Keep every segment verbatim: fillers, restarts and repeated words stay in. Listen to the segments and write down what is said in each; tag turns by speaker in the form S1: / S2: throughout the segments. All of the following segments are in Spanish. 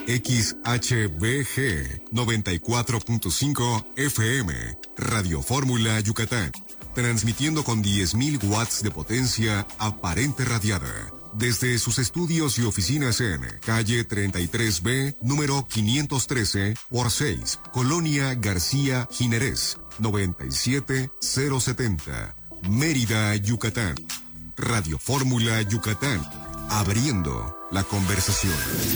S1: X H B G noventa y cuatro punto cinco F M, Radio Fórmula Yucatán, transmitiendo con diez mil watts de potencia aparente radiada. Desde sus estudios y oficinas en calle treinta y tres B, número quinientos trece por seis, Colonia García Jiménez, noventa y siete mil setenta, Mérida, Yucatán. Radio Fórmula Yucatán, abriendo la conversación.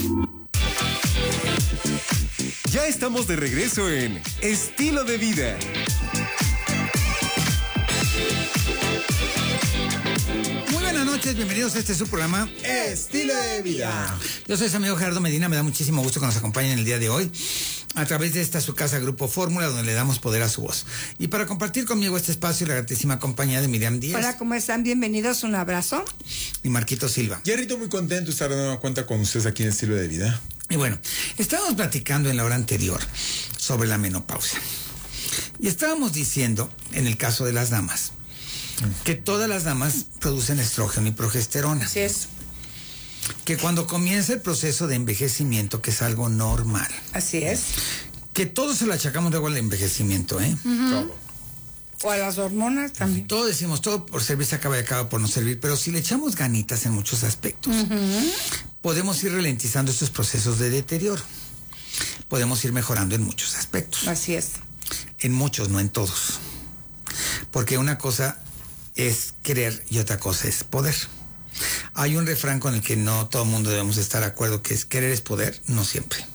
S1: Ya estamos de regreso en Estilo de Vida.
S2: Buenas noches, bienvenidos a este su programa Estilo de Vida. Yo soy su amigo Gerardo Medina, me da muchísimo gusto que nos acompañen el día de hoy a través de esta su casa Grupo Fórmula, donde le damos poder a su voz. Y para compartir conmigo este espacio y la gratísima compañía de Miriam Díaz.
S3: Hola, ¿cómo están? Bienvenidos, un abrazo.
S2: Y Marquito Silva.
S4: Jerrito, muy contento de estar dando cuenta con ustedes aquí en Estilo de Vida.
S2: Y bueno, estábamos platicando en la hora anterior sobre la menopausia. Y estábamos diciendo, en el caso de las damas, que todas las damas producen estrógeno y progesterona.
S3: Así es.
S2: Que cuando comienza el proceso de envejecimiento, que es algo normal.
S3: Así es.
S2: Que todo se lo achacamos luego al envejecimiento, ¿eh?
S3: Uh-huh.
S2: Todo.
S3: O a las hormonas también.
S2: Todo decimos, todo por servir se acaba y acaba por no servir, pero si le echamos ganitas en muchos aspectos, uh-huh, podemos ir ralentizando estos procesos de deterioro. Podemos ir mejorando en muchos aspectos.
S3: Así es.
S2: En muchos, no en todos. Porque una cosa es querer y otra cosa es poder. Hay un refrán con el que no todo el mundo debemos estar de acuerdo, que es querer es poder, no siempre.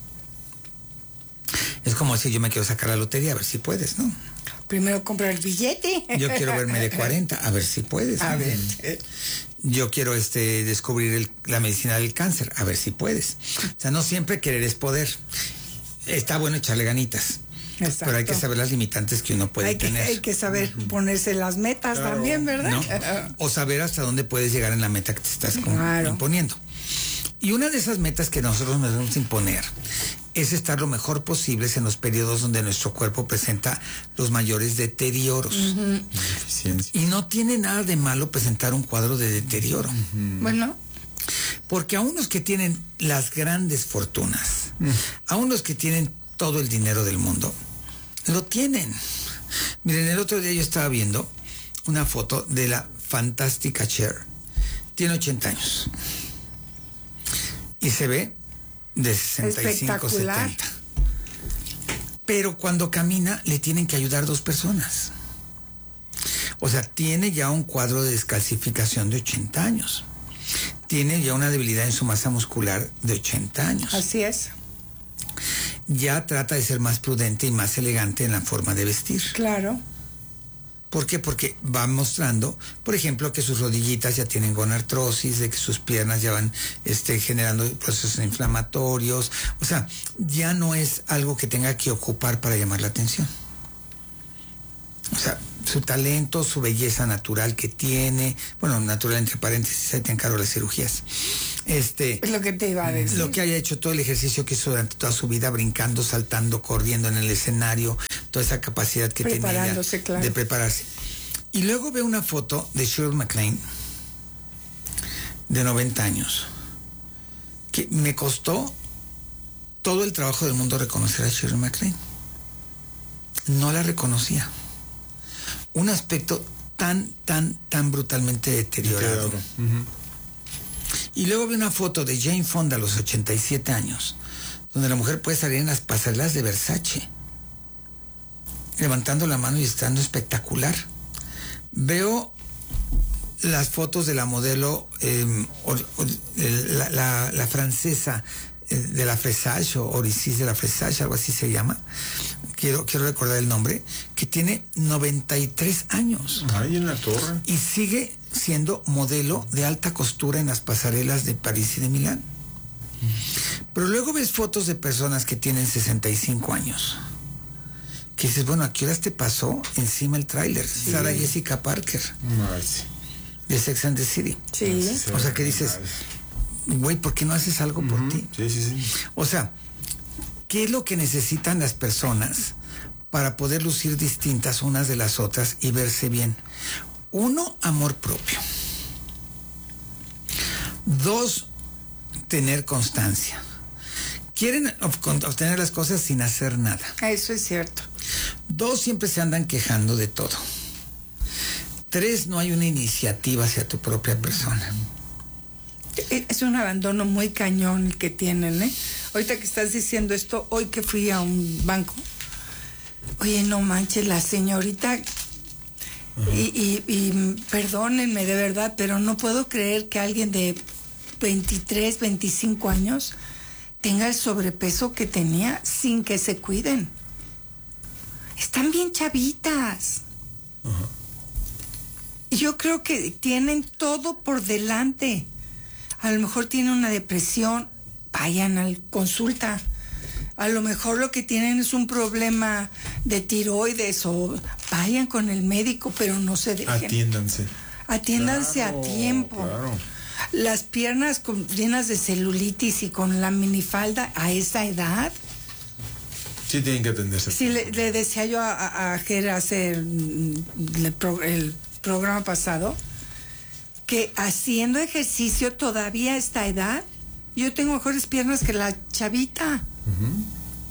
S2: Es como decir, yo me quiero sacar la lotería, a ver si puedes, ¿no?
S3: Primero comprar el billete.
S2: Yo quiero verme de cuarenta, a ver si puedes.
S3: A
S2: ¿no?
S3: ver.
S2: Yo quiero este descubrir el, la medicina del cáncer, a ver si puedes. O sea, no siempre querer es poder. Está bueno echarle ganitas. Exacto. Pero hay que saber las limitantes que uno puede
S3: hay que,
S2: tener.
S3: Hay que saber uh-huh. ponerse las metas claro. también, ¿verdad?
S2: ¿No? O saber hasta dónde puedes llegar en la meta que te estás claro. imponiendo. Y una de esas metas que nosotros nos debemos imponer es estar lo mejor posible en los periodos donde nuestro cuerpo presenta los mayores deterioros. Uh-huh. Y no tiene nada de malo presentar un cuadro de deterioro.
S3: Uh-huh. Bueno.
S2: Porque aún los que tienen las grandes fortunas, uh-huh, aún los que tienen todo el dinero del mundo, lo tienen. Miren, el otro día yo estaba viendo una foto de la fantástica Cher. Tiene ochenta años. Y se ve de sesenta y cinco, setenta. Pero cuando camina le tienen que ayudar dos personas. O sea, tiene ya un cuadro de descalcificación de ochenta años. Tiene ya una debilidad en su masa muscular de ochenta años.
S3: Así es.
S2: Ya trata de ser más prudente y más elegante en la forma de vestir.
S3: Claro.
S2: ¿Por qué? Porque va mostrando, por ejemplo, que sus rodillitas ya tienen gonartrosis, de que sus piernas ya van este, generando procesos inflamatorios. O sea, ya no es algo que tenga que ocupar para llamar la atención. O sea, su talento, su belleza natural que tiene, bueno, natural entre paréntesis, ahí te encargo las cirugías. Este,
S3: es lo que te iba a decir.
S2: Lo que haya hecho, todo el ejercicio que hizo durante toda su vida, brincando, saltando, corriendo en el escenario, toda esa capacidad que tenía ella
S3: claro.
S2: de prepararse. Y luego veo una foto de Shirley MacLaine, de noventa años, que me costó todo el trabajo del mundo reconocer a Shirley MacLaine. No la reconocía. Un aspecto tan, tan, tan brutalmente deteriorado. Uh-huh. Y luego vi una foto de Jane Fonda a los ochenta y siete años, donde la mujer puede salir en las pasarelas de Versace, levantando la mano y estando espectacular. Veo las fotos de la modelo, eh, or, or, la, la, la francesa eh, de la Fresage, o Oricis de la Fresage, algo así se llama. Quiero, quiero recordar el nombre, que tiene noventa y tres años.
S4: Ay, en la torre.
S2: Y sigue siendo modelo de alta costura en las pasarelas de París y de Milán. Pero luego ves fotos de personas que tienen sesenta y cinco años. Que dices, bueno, ¿a qué horas te pasó encima el tráiler? Sí. Sarah Jessica Parker.
S4: Ay, sí.
S2: De Sex and the City.
S3: Sí.
S2: sí o sea, que dices, güey, ¿por qué no haces algo uh-huh. por ti?
S4: Sí, sí, sí.
S2: O sea, ¿qué es lo que necesitan las personas para poder lucir distintas unas de las otras y verse bien? Uno, amor propio. Dos, tener constancia. quieren ob- obtener las cosas sin hacer nada.
S3: Eso es cierto.
S2: Dos, siempre se andan quejando de todo. Tres, no hay una iniciativa hacia tu propia persona.
S3: Es un abandono muy cañón el que tienen, ¿eh? Ahorita que estás diciendo esto, hoy que fui a un banco, oye, no manches, la señorita, y, y, y perdónenme de verdad, pero no puedo creer que alguien de veintitrés, veinticinco años tenga el sobrepeso que tenía sin que se cuiden. Están bien chavitas.
S4: Ajá.
S3: Y yo creo que tienen todo por delante. A lo mejor tienen una depresión, vayan a la consulta. A lo mejor lo que tienen es un problema de tiroides o vayan con el médico, pero no se dejen.
S4: Atiéndanse.
S3: Atiéndanse
S4: Claro,
S3: a tiempo.
S4: Claro.
S3: Las piernas con, llenas de celulitis y con la minifalda a esa edad.
S4: Sí, tienen que atenderse.
S3: Sí, le, le decía yo a, a, a Ger hace el, el, pro, el programa pasado que haciendo ejercicio todavía a esta edad, yo tengo mejores piernas que la chavita.
S4: Uh-huh.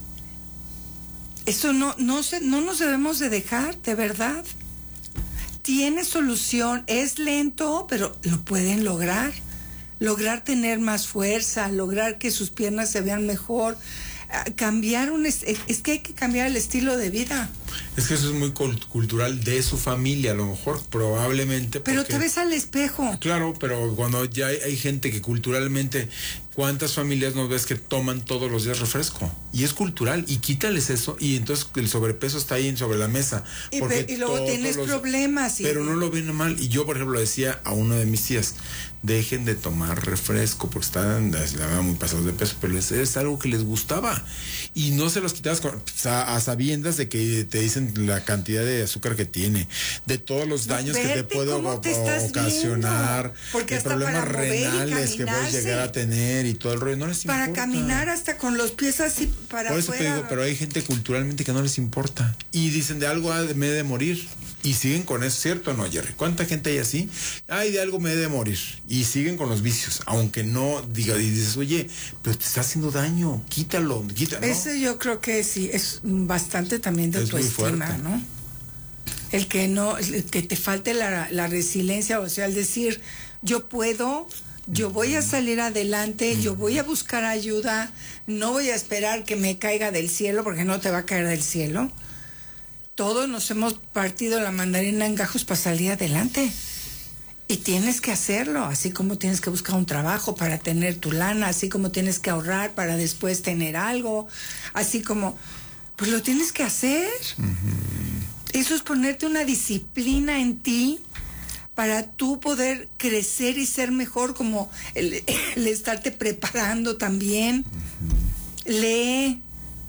S3: Eso no, no, se, no nos debemos de dejar, de verdad. Tiene solución, es lento, pero lo pueden lograr. Lograr tener más fuerza, lograr que sus piernas se vean mejor. Cambiar un... Es, es que hay que cambiar el estilo de vida.
S4: Es que eso es muy cult- cultural de su familia, a lo mejor, probablemente.
S3: Pero
S4: porque,
S3: te ves al espejo.
S4: Claro, pero cuando ya hay, hay gente que culturalmente, ¿cuántas familias no ves que toman todos los días refresco? Y es cultural, y quítales eso, y entonces el sobrepeso está ahí sobre la mesa.
S3: Y,
S4: porque
S3: ve, y luego tienes
S4: los,
S3: problemas. Y,
S4: pero no lo ven mal. Y yo, por ejemplo, decía a una de mis tías, dejen de tomar refresco, porque están, la verdad, muy pasados de peso, pero es, es algo que les gustaba. Y no se los quitabas con, a, a sabiendas de que te dicen la cantidad de azúcar que tiene, de todos los daños
S3: no,
S4: que te puede o,
S3: te
S4: ocasionar,
S3: porque
S4: de
S3: hasta
S4: problemas
S3: para mover y
S4: renales que puedes llegar a tener y todo el rollo. No les
S3: para
S4: importa.
S3: caminar hasta con los pies así para
S4: Por eso
S3: afuera.
S4: te digo, pero hay gente culturalmente que no les importa. Y dicen, de algo ah, me he de morir. Y siguen con eso, ¿cierto o no, Jerry? ¿Cuánta gente hay así? Ay, de algo me he de morir. Y siguen con los vicios, aunque no diga, y dices, oye, pero te está haciendo daño, quítalo, quítalo. ¿No?
S3: Ese yo creo que sí, es bastante también de
S4: Es muy
S3: autoestima,
S4: fuerte.
S3: ¿no? El que no, el que te falte la, la resiliencia, o sea, el decir, yo puedo, yo voy a salir adelante, yo voy a buscar ayuda, no voy a esperar que me caiga del cielo, porque no te va a caer del cielo. Todos nos hemos partido la mandarina en gajos para salir adelante. Y tienes que hacerlo, así como tienes que buscar un trabajo para tener tu lana, así como tienes que ahorrar para después tener algo, así como, pues lo tienes que hacer. Uh-huh. Eso es ponerte una disciplina en ti para tú poder crecer y ser mejor, como el, el estarte preparando también. Uh-huh. Lee.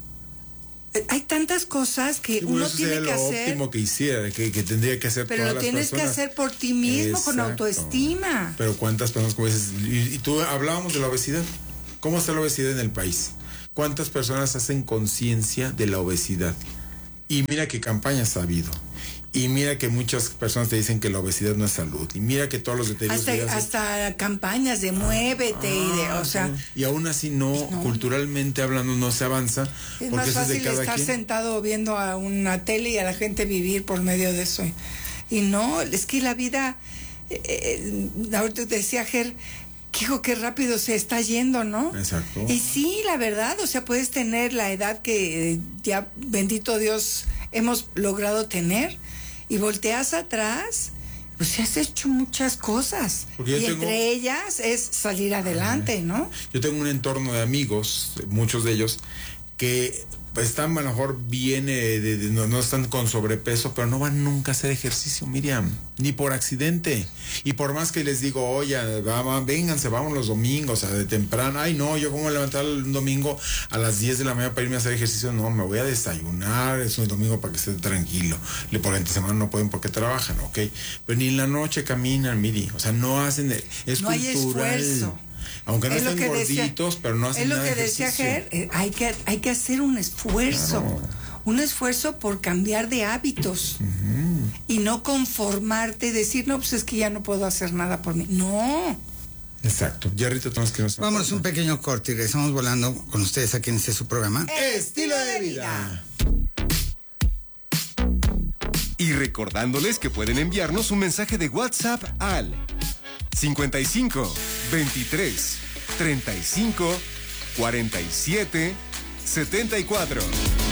S3: Hay tantas cosas que sí, uno
S4: eso
S3: tiene que
S4: lo
S3: hacer.
S4: Óptimo que hiciera, que, que tendría que hacer
S3: pero
S4: todas
S3: lo tienes
S4: las personas.
S3: que hacer por ti mismo. Exacto. Con autoestima.
S4: Pero cuántas personas, como dices, y, y tú hablábamos de la obesidad. ¿Cómo está la obesidad en el país? ¿Cuántas personas hacen conciencia de la obesidad? Y mira qué campañas ha habido. Y mira que muchas personas te dicen que la obesidad no es salud. Y mira que todos los detalles...
S3: Hasta, hasta campañas de muévete ah, y de... O sea,
S4: y aún así no, no, culturalmente hablando, no se avanza.
S3: Es
S4: porque
S3: más
S4: eso
S3: fácil
S4: es de cada
S3: estar
S4: quien.
S3: sentado viendo a una tele y a la gente vivir por medio de eso. Y no, es que la vida... Eh, ahorita decía Ger... que hijo, qué rápido se está yendo, ¿no?
S4: Exacto.
S3: Y sí, la verdad, o sea, puedes tener la edad que ya, bendito Dios, hemos logrado tener, y volteas atrás, pues ya has hecho muchas cosas. Y tengo... entre ellas es salir adelante, Ajá. ¿no?
S4: Yo tengo un entorno de amigos, muchos de ellos, que están a lo mejor bien, eh, de, de, no, no están con sobrepeso, pero no van nunca a hacer ejercicio, Miriam, ni por accidente. Y por más que les digo, oye, va, vénganse, vamos los domingos, o sea, de temprano, ay no, yo como levantar un domingo a las diez de la mañana para irme a hacer ejercicio, no, me voy a desayunar, es un domingo para que esté tranquilo. Por entre semana no pueden porque trabajan, ok, pero ni en la noche caminan, Miri, o sea, no hacen, es
S3: no
S4: cultural.
S3: Hay esfuerzo.
S4: Aunque no
S3: es
S4: estén gorditos,
S3: decía,
S4: pero no hacen
S3: es lo
S4: nada
S3: que
S4: de
S3: decía
S4: ejercicio.
S3: Ger, eh, hay que hay que hacer un esfuerzo, claro. un esfuerzo por cambiar de hábitos uh-huh. y no conformarte y decir, no, pues es que ya no puedo hacer nada por mí. No,
S4: Exacto. Yarrito, tenemos que nos...
S2: Vámonos un pequeño corte y regresamos volando con ustedes aquí en este su programa.
S4: Estilo de vida.
S1: Y recordándoles que pueden enviarnos un mensaje de WhatsApp al cincuenta y cinco, veintitrés, treinta y cinco, cuarenta y siete, setenta y cuatro.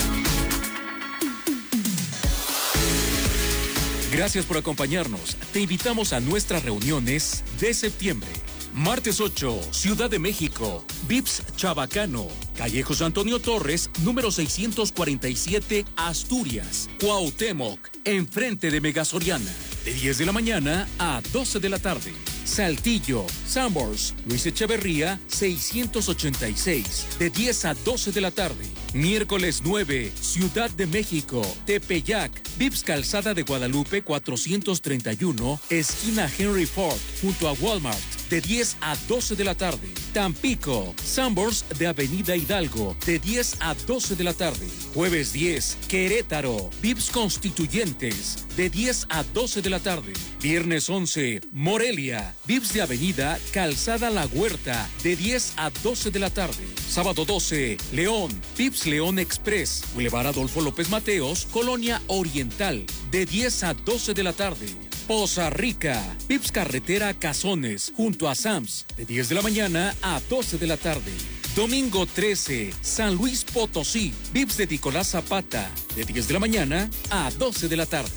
S5: Gracias por acompañarnos. Te invitamos a nuestras reuniones de septiembre. Martes ocho, Ciudad de México, Vips Chabacano, calle José Antonio Torres, número seiscientos cuarenta y siete, Asturias, Cuauhtémoc, enfrente de Mega Soriana, de diez de la mañana a doce de la tarde. Saltillo, Sanborns, Luis Echeverría, seiscientos ochenta y seis, de diez a doce de la tarde. Miércoles nueve, Ciudad de México, Tepeyac, Vips Calzada de Guadalupe cuatrocientos treinta y uno, esquina Henry Ford, junto a Walmart, de diez a doce de la tarde. Tampico, Sanborns de Avenida Hidalgo, de diez a doce de la tarde. Jueves diez, Querétaro, Vips Constituyentes, de diez a doce de la tarde. Viernes once, Morelia, Vips de Avenida Calzada La Huerta, de diez a doce de la tarde. Sábado doce, León, Vips León Express, Boulevard Adolfo López Mateos, Colonia Oriental, de diez a doce de la tarde. Poza Rica, Vips Carretera Cazones, junto a Sams, de diez de la mañana a doce de la tarde. Domingo trece, San Luis Potosí, Vips de Nicolás Zapata, de diez de la mañana a doce de la tarde.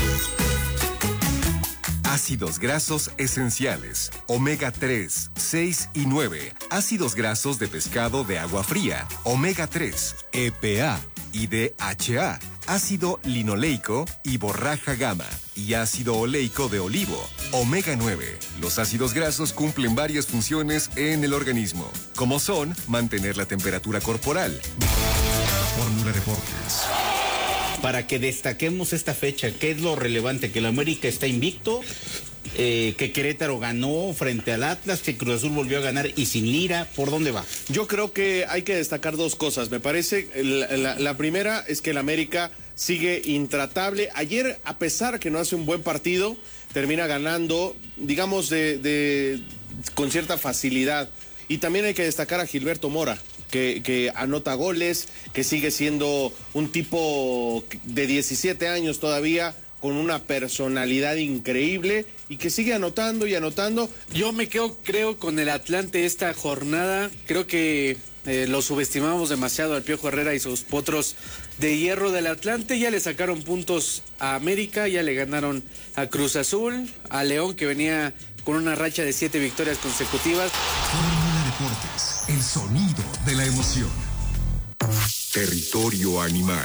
S1: Ácidos grasos esenciales, omega tres, seis y nueve. Ácidos grasos de pescado de agua fría, omega tres, E P A y D H A. Ácido linoleico y borraja gamma. Y ácido oleico de olivo, omega nueve. Los ácidos grasos cumplen varias funciones en el organismo, como son mantener la temperatura corporal. Fórmula Deportes.
S6: Para que destaquemos esta fecha, ¿qué es lo relevante? Que el América está invicto, eh, que Querétaro ganó frente al Atlas, que Cruz Azul volvió a ganar y sin Lira. ¿Por dónde va?
S7: Yo creo que hay que destacar dos cosas. Me parece, la, la, la primera es que el América sigue intratable. Ayer, a pesar que no hace un buen partido, termina ganando, digamos, de, de con cierta facilidad. Y también hay que destacar a Gilberto Mora, que, que anota goles, que sigue siendo un tipo de diecisiete años todavía, con una personalidad increíble y que sigue anotando y anotando.
S8: Yo me quedo, creo, con el Atlante esta jornada. Creo que eh, lo subestimamos demasiado al Piojo Herrera y sus potros de hierro del Atlante. Ya le sacaron puntos a América, ya le ganaron a Cruz Azul, a León, que venía con una racha de siete victorias consecutivas.
S1: Fórmula Deportes, el sonido de la emoción. Territorio animal.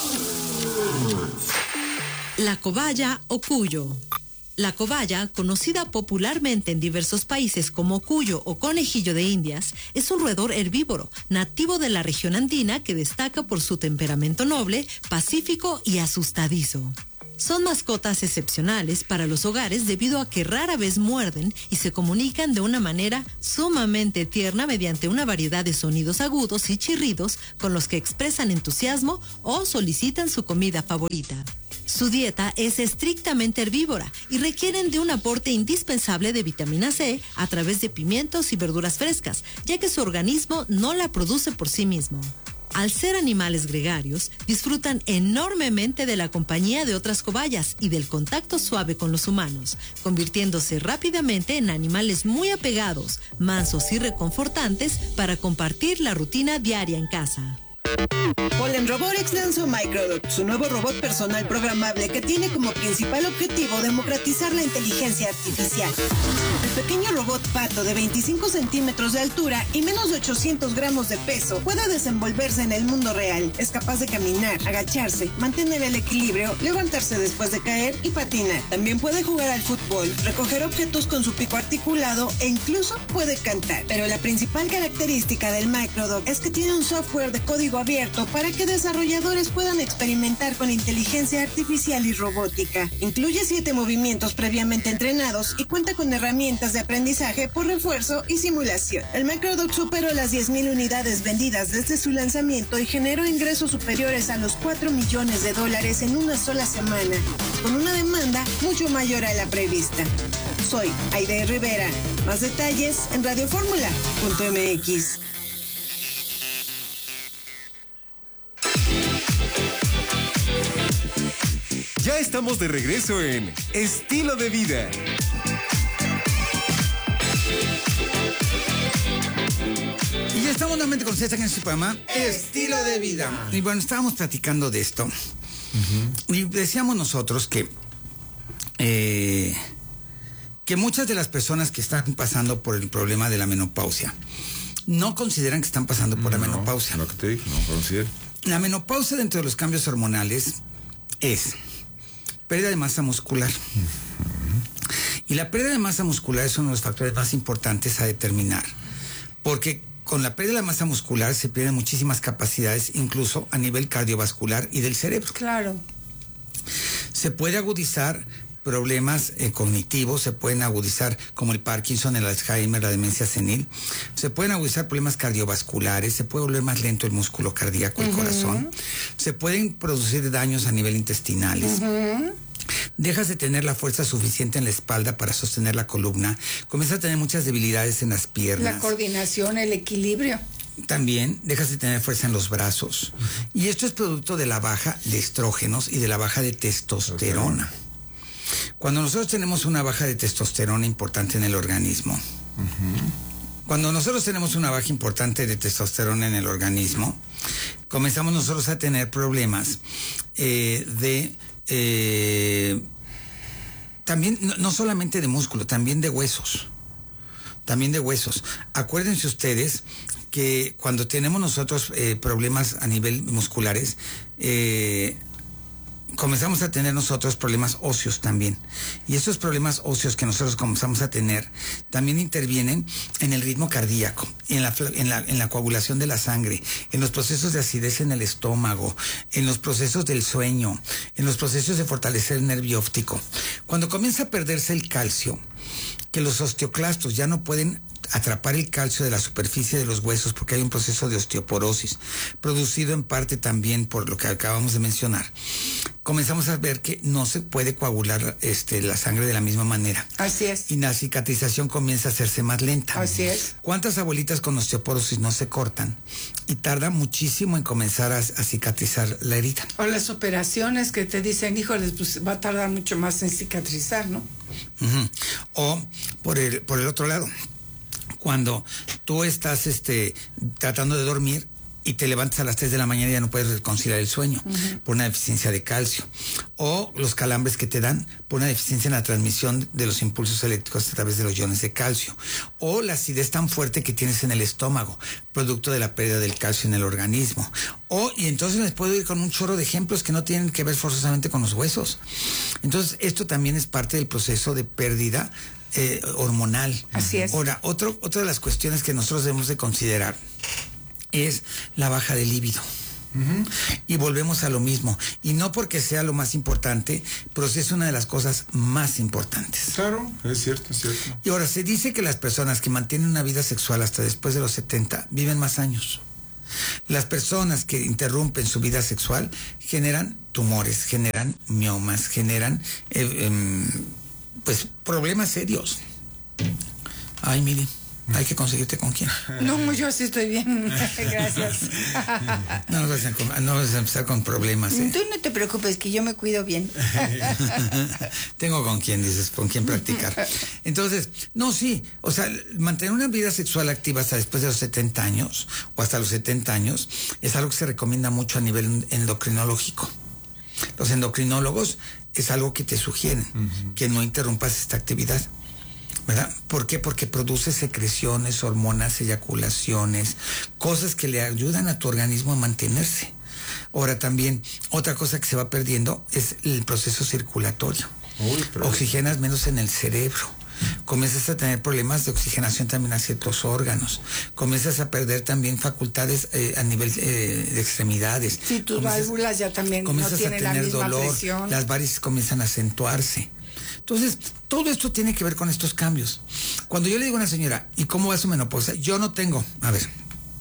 S9: La cobaya o cuyo. La cobaya, conocida popularmente en diversos países como cuyo o conejillo de Indias, es un roedor herbívoro nativo de la región andina que destaca por su temperamento noble, pacífico y asustadizo. Son mascotas excepcionales para los hogares debido a que rara vez muerden y se comunican de una manera sumamente tierna mediante una variedad de sonidos agudos y chirridos con los que expresan entusiasmo o solicitan su comida favorita. Su dieta es estrictamente herbívora y requieren de un aporte indispensable de vitamina C a través de pimientos y verduras frescas, ya que su organismo no la produce por sí mismo. Al ser animales gregarios, disfrutan enormemente de la compañía de otras cobayas y del contacto suave con los humanos, convirtiéndose rápidamente en animales muy apegados, mansos y reconfortantes para compartir la rutina diaria en casa.
S10: Polen Robotics lanzó Microdot, su nuevo robot personal programable que tiene como principal objetivo democratizar la inteligencia artificial. El pequeño robot pato de veinticinco centímetros de altura y menos de ochocientos gramos de peso puede desenvolverse en el mundo real. Es capaz de caminar, agacharse, mantener el equilibrio, levantarse después de caer y patinar. También puede jugar al fútbol, recoger objetos con su pico articulado e incluso puede cantar. Pero la principal característica del Microdot es que tiene un software de código abierto para que desarrolladores puedan experimentar con inteligencia artificial y robótica. Incluye siete movimientos previamente entrenados y cuenta con herramientas de aprendizaje por refuerzo y simulación. El Microdot superó las diez mil unidades vendidas desde su lanzamiento y generó ingresos superiores a los cuatro millones de dólares en una sola semana, con una demanda mucho mayor a la prevista. soy Aide Rivera. Más detalles en radioformula punto m x.
S11: Ya estamos de regreso en Estilo de Vida.
S2: Y ya estamos nuevamente con ustedes aquí en su programa Estilo de Vida. Y bueno, estábamos platicando de esto. Uh-huh. Y decíamos nosotros que eh, que muchas de las personas que están pasando por el problema de la menopausia no consideran que están pasando por no, la menopausia.
S4: Lo que te digo, no considero.
S2: La menopausia, dentro de los cambios hormonales, es pérdida de masa muscular. Uh-huh. Y la pérdida de masa muscular es uno de los factores más importantes a determinar, porque con la pérdida de la masa muscular se pierden muchísimas capacidades, incluso a nivel cardiovascular y del cerebro.
S3: Claro.
S2: Se puede agudizar problemas eh, cognitivos, se pueden agudizar como el Parkinson, el Alzheimer, la demencia senil, se pueden agudizar problemas cardiovasculares, se puede volver más lento el músculo cardíaco, el uh-huh. corazón, se pueden producir daños a nivel intestinales. Uh-huh. Dejas de tener la fuerza suficiente en la espalda para sostener la columna, comienzas a tener muchas debilidades en las piernas.
S3: La coordinación, el equilibrio.
S2: También dejas de tener fuerza en los brazos. Uh-huh. Y esto es producto de la baja de estrógenos y de la baja de testosterona. Okay. Cuando nosotros tenemos una baja de testosterona importante en el organismo, uh-huh. cuando nosotros tenemos una baja importante de testosterona en el organismo, comenzamos nosotros a tener problemas eh, de... Eh, también, no, no solamente de músculo, también de huesos. También de huesos. Acuérdense ustedes que cuando tenemos nosotros eh, problemas a nivel musculares, eh, comenzamos a tener nosotros problemas óseos también. Y esos problemas óseos que nosotros comenzamos a tener también intervienen en el ritmo cardíaco, en la, en la, en la coagulación de la sangre, en los procesos de acidez en el estómago, en los procesos del sueño, en los procesos de fortalecer el nervio óptico. Cuando comienza a perderse el calcio, que los osteoclastos ya no pueden atrapar el calcio de la superficie de los huesos porque hay un proceso de osteoporosis, producido en parte también por lo que acabamos de mencionar. Comenzamos a ver que no se puede coagular este, la sangre de la misma manera.
S3: Así es.
S2: Y la cicatrización comienza a hacerse más lenta.
S3: Así es.
S2: ¿Cuántas abuelitas con osteoporosis no se cortan? Y tarda muchísimo en comenzar a, a cicatrizar la herida.
S3: O las operaciones que te dicen, híjoles, pues va a tardar mucho más en cicatrizar, ¿no?
S2: Uh-huh. O por el, por el otro lado, cuando tú estás este, tratando de dormir y te levantas a las tres de la mañana y ya no puedes conciliar el sueño uh-huh. por una deficiencia de calcio. O los calambres que te dan por una deficiencia en la transmisión de los impulsos eléctricos a través de los iones de calcio. O la acidez tan fuerte que tienes en el estómago, producto de la pérdida del calcio en el organismo. O, y entonces les puedo ir con un chorro de ejemplos que no tienen que ver forzosamente con los huesos. Entonces, esto también es parte del proceso de pérdida eh, hormonal.
S3: Así es.
S2: Ahora, otro, otra de las cuestiones que nosotros debemos de considerar es la baja de líbido. Uh-huh. Y volvemos a lo mismo. Y no porque sea lo más importante, pero sí es una de las cosas más importantes.
S4: Claro, es cierto, es cierto.
S2: Y ahora, se dice que las personas que mantienen una vida sexual hasta después de los setenta viven más años. Las personas que interrumpen su vida sexual generan tumores, generan miomas, generan eh, eh, pues problemas serios. Ay, mire. Hay que conseguirte con quién.
S3: No, yo sí estoy bien. Gracias.
S2: No vas, a, no vas a empezar con problemas. ¿eh?
S3: Tú no te preocupes, que yo me cuido bien.
S2: Tengo con quién, dices, con quién practicar. Entonces, no, sí. O sea, mantener una vida sexual activa hasta después de los setenta años o hasta los setenta años es algo que se recomienda mucho a nivel endocrinológico. Los endocrinólogos es algo que te sugieren, uh-huh. que no interrumpas esta actividad. ¿Verdad? ¿Por qué? Porque produce secreciones, hormonas, eyaculaciones, cosas que le ayudan a tu organismo a mantenerse. Ahora también, otra cosa que se va perdiendo es el proceso circulatorio. Uy, pero... Oxigenas menos en el cerebro. Comienzas a tener problemas de oxigenación también a ciertos órganos. Comienzas a perder también facultades eh, a nivel eh, de extremidades.
S3: Sí, tus comienzas, válvulas ya también no tienen la misma dolor, presión.
S2: Las varices comienzan a acentuarse. Entonces, todo esto tiene que ver con estos cambios. Cuando yo le digo a una señora, ¿y cómo va su menopausia? Yo no tengo. A ver,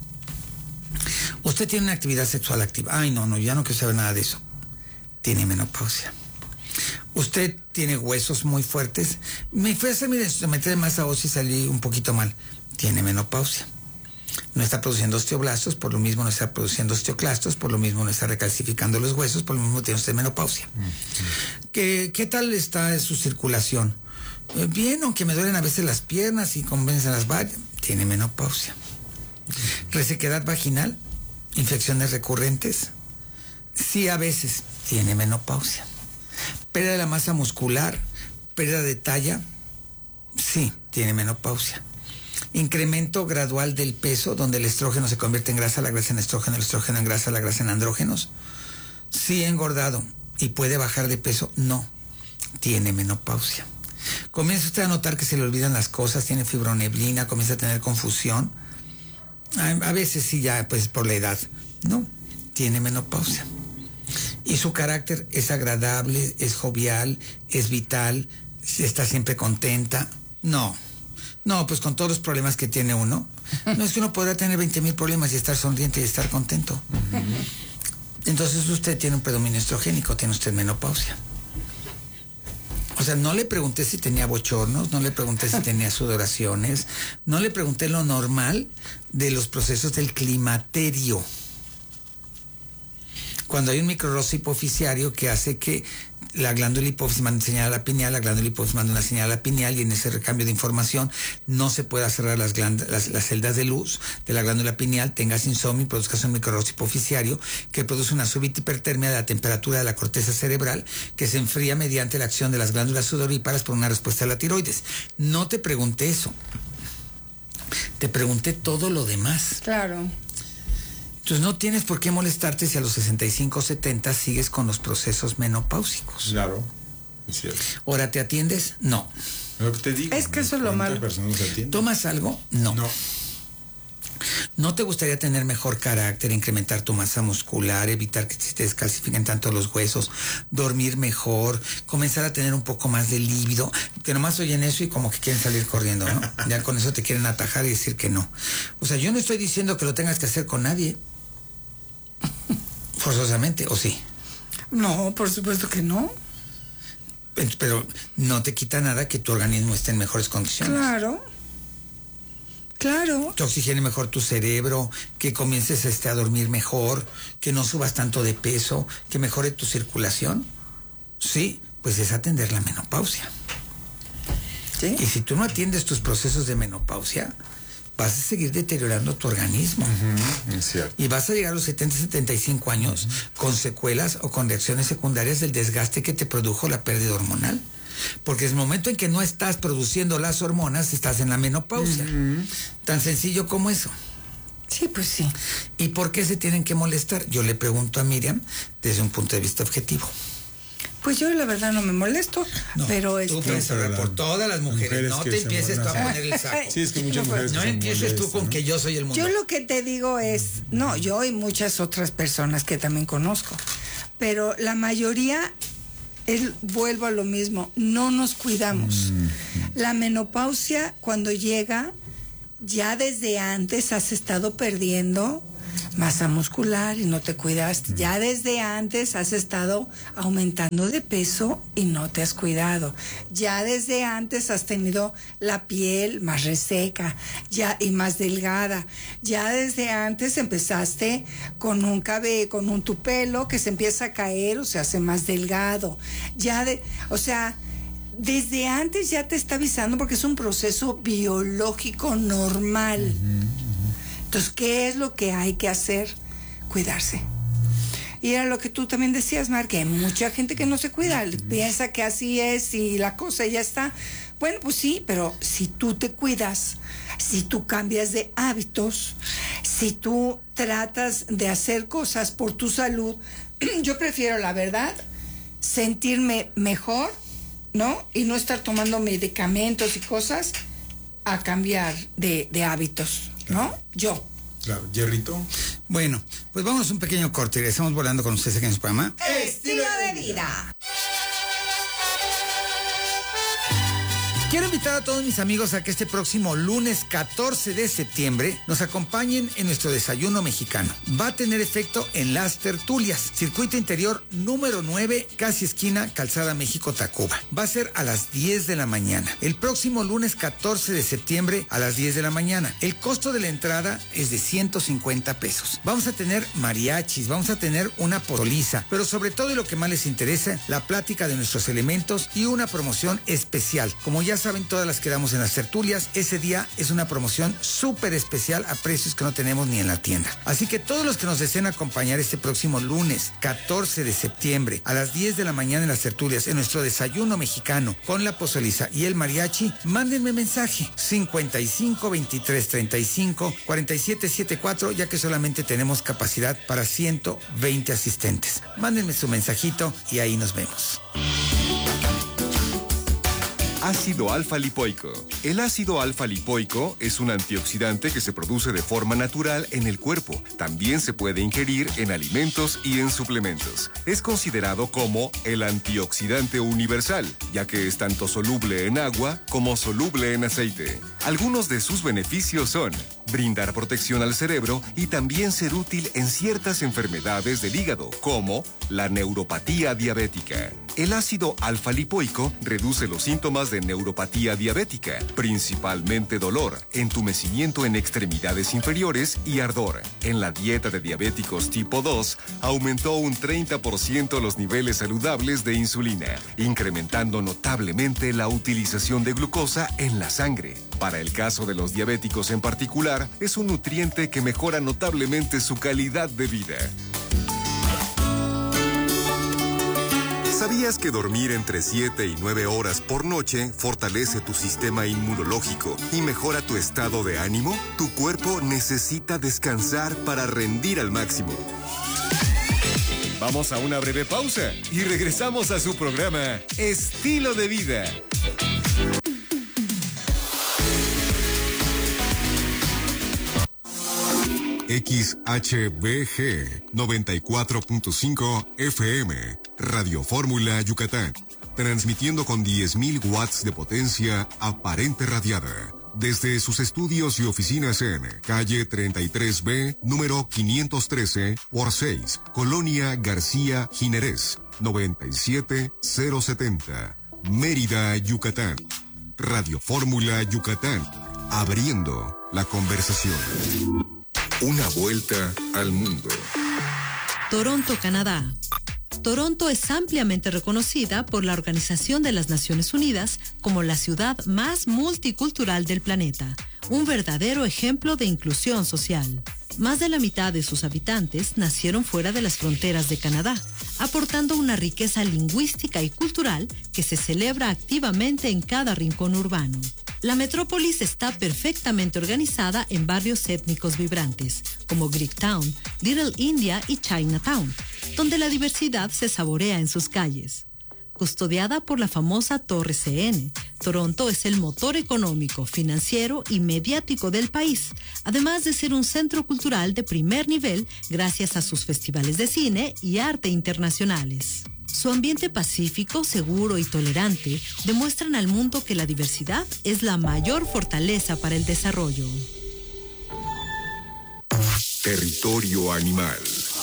S2: usted tiene una actividad sexual activa. Ay, no, no, ya no quiero saber nada de eso. Tiene menopausia. Usted tiene huesos muy fuertes. Me fui a hacer mi densitometría de masa ósea y salí un poquito mal. Tiene menopausia. No está produciendo osteoblastos, por lo mismo no está produciendo osteoclastos, por lo mismo no está recalcificando los huesos, por lo mismo tiene usted menopausia. Mm-hmm. ¿Qué, ¿Qué tal está su circulación? Eh, bien, aunque me duelen a veces las piernas y convencen las varias. Tiene menopausia. Mm-hmm. Resequedad vaginal, infecciones recurrentes. Sí, a veces tiene menopausia. Pérdida de la masa muscular, pérdida de talla. Sí, tiene menopausia. Incremento gradual del peso, donde el estrógeno se convierte en grasa, la grasa en estrógeno, el estrógeno en grasa, la grasa en andrógenos. Sí, engordado y puede bajar de peso. No, tiene menopausia. Comienza usted a notar que se le olvidan las cosas, tiene fibroneblina, comienza a tener confusión. A, a veces sí, ya pues por la edad. No, tiene menopausia. Y su carácter es agradable, es jovial, es vital, está siempre contenta. No. No, pues con todos los problemas que tiene uno. No es que uno podrá tener veinte mil problemas y estar sonriente y estar contento. Uh-huh. Entonces usted tiene un predominio estrogénico, tiene usted menopausia. O sea, no le pregunté si tenía bochornos, no le pregunté si tenía sudoraciones, no le pregunté lo normal de los procesos del climaterio. Cuando hay un microroce hipoficiario que hace que la glándula hipófisis manda señal a la pineal, la glándula hipófisis manda una señal a la pineal y en ese recambio de información no se pueda cerrar las, gland- las, las celdas de luz de la glándula pineal, tengas insomnio y produzcas un microroce hipoficiario que produce una súbita hipertermia de la temperatura de la corteza cerebral que se enfría mediante la acción de las glándulas sudoríparas por una respuesta a la tiroides. No te pregunté eso. Te pregunté todo lo demás.
S3: Claro.
S2: Entonces no tienes por qué molestarte si a los sesenta y cinco, setenta sigues con los procesos menopáusicos.
S4: Claro, es cierto.
S2: ¿Ahora te atiendes? No.
S4: Lo que te digo,
S3: es que eso es lo malo.
S2: ¿Tomas algo? No.
S4: No.
S2: ¿No te gustaría tener mejor carácter, incrementar tu masa muscular, evitar que se te descalcifiquen tanto los huesos, dormir mejor, comenzar a tener un poco más de líbido? Que nomás oyen eso y como que quieren salir corriendo, ¿no? Ya con eso te quieren atajar y decir que no. O sea, yo no estoy diciendo que lo tengas que hacer con nadie. Forzosamente, ¿o sí?
S3: No, por supuesto que no.
S2: Pero no te quita nada que tu organismo esté en mejores condiciones.
S3: Claro. Claro.
S2: Que oxigene mejor tu cerebro, que comiences este, a dormir mejor, que no subas tanto de peso, que mejore tu circulación. Sí, pues es atender la menopausia. ¿Sí? Y si tú no atiendes tus procesos de menopausia, vas a seguir deteriorando tu organismo.
S4: Uh-huh, es cierto.
S2: Y vas a llegar a los setenta, setenta y cinco años uh-huh. con secuelas o con reacciones secundarias del desgaste que te produjo la pérdida hormonal. Porque es el momento en que no estás produciendo las hormonas, estás en la menopausia. Uh-huh. Tan sencillo como eso.
S3: Sí, pues sí.
S2: ¿Y por qué se tienen que molestar? Yo le pregunto a Miriam desde un punto de vista objetivo.
S3: Pues yo la verdad no me molesto, no, pero
S2: tú
S3: este...
S2: puedes hablar por todas las mujeres, mujeres no te empieces tú a poner el saco.
S4: Sí, es que muchas mujeres
S2: no empieces tú con ¿no? que yo soy el mundo.
S3: Yo lo que te digo es, no, yo y muchas otras personas que también conozco, pero la mayoría, es, vuelvo a lo mismo, no nos cuidamos. Mm. La menopausia cuando llega, ya desde antes has estado perdiendo masa muscular y no te cuidaste. Ya desde antes has estado aumentando de peso y no te has cuidado. Ya desde antes has tenido la piel más reseca ya y más delgada. Ya desde antes empezaste con un cabello, con un tu pelo que se empieza a caer o se hace más delgado. Ya de, o sea, desde antes ya te está avisando porque es un proceso biológico normal. Uh-huh. Entonces, ¿qué es lo que hay que hacer? Cuidarse. Y era lo que tú también decías, Mar, que hay mucha gente que no se cuida, piensa que así es y la cosa ya está. Bueno, pues sí, pero si tú te cuidas, si tú cambias de hábitos, si tú tratas de hacer cosas por tu salud, yo prefiero, la verdad, sentirme mejor, ¿no? Y no estar tomando medicamentos y cosas a cambiar de, de hábitos. ¿No? Yo.
S4: Claro, Jerrito.
S2: Bueno, pues vamos a un pequeño corte y estamos volando con ustedes aquí en su programa
S3: Estilo de Vida.
S2: Quiero invitar a todos mis amigos a que este próximo lunes catorce de septiembre nos acompañen en nuestro desayuno mexicano. Va a tener efecto en Las Tertulias, circuito interior número nueve, casi esquina Calzada México-Tacuba. Va a ser a las diez de la mañana. El próximo lunes catorce de septiembre a las diez de la mañana. El costo de la entrada es de ciento cincuenta pesos. Vamos a tener mariachis, vamos a tener una pozoliza, pero sobre todo y lo que más les interesa, la plática de nuestros elementos y una promoción especial. Como ya saben, todas las que damos en Las Tertulias, ese día es una promoción súper especial a precios que no tenemos ni en la tienda. Así que todos los que nos deseen acompañar este próximo lunes catorce de septiembre a las diez de la mañana en Las Tertulias, en nuestro desayuno mexicano con la pozoliza y el mariachi, mándenme mensaje cincuenta y cinco veintitrés treinta y cinco cuarenta y siete setenta y cuatro, ya que solamente tenemos capacidad para ciento veinte asistentes. Mándenme su mensajito y ahí nos vemos.
S11: Ácido alfa-lipoico. El ácido alfa-lipoico es un antioxidante que se produce de forma natural en el cuerpo. También se puede ingerir en alimentos y en suplementos. Es considerado como el antioxidante universal, ya que es tanto soluble en agua como soluble en aceite. Algunos de sus beneficios son brindar protección al cerebro y también ser útil en ciertas enfermedades del hígado, como la neuropatía diabética. El ácido alfa-lipoico reduce los síntomas de neuropatía diabética, principalmente dolor, entumecimiento en extremidades inferiores y ardor. En la dieta de diabéticos tipo dos, aumentó un treinta por ciento los niveles saludables de insulina, incrementando notablemente la utilización de glucosa en la sangre. Para el caso de los diabéticos en particular, es un nutriente que mejora notablemente su calidad de vida.
S1: ¿Sabías que dormir entre siete y nueve horas por noche fortalece tu sistema inmunológico y mejora tu estado de ánimo? Tu cuerpo necesita descansar para rendir al máximo.
S11: Vamos a una breve pausa y regresamos a su programa Estilo de Vida.
S1: X H B G noventa y cuatro punto cinco F M, Radio Fórmula Yucatán, transmitiendo con diez mil watts de potencia aparente radiada. Desde sus estudios y oficinas en calle treinta y tres B, número quinientos trece por seis, Colonia García Jiménez, noventa y siete mil setenta, Mérida, Yucatán. Radio Fórmula Yucatán, abriendo la conversación. Una vuelta al mundo.
S9: Toronto, Canadá. Toronto es ampliamente reconocida por la Organización de las Naciones Unidas como la ciudad más multicultural del planeta, un verdadero ejemplo de inclusión social. Más de la mitad de sus habitantes nacieron fuera de las fronteras de Canadá, aportando una riqueza lingüística y cultural que se celebra activamente en cada rincón urbano. La metrópolis está perfectamente organizada en barrios étnicos vibrantes, como Greektown, Little India y Chinatown, donde la diversidad se saborea en sus calles. Custodiada por la famosa Torre C N, Toronto es el motor económico, financiero y mediático del país, además de ser un centro cultural de primer nivel gracias a sus festivales de cine y arte internacionales. Su ambiente pacífico, seguro y tolerante demuestran al mundo que la diversidad es la mayor fortaleza para el desarrollo.
S1: Territorio animal.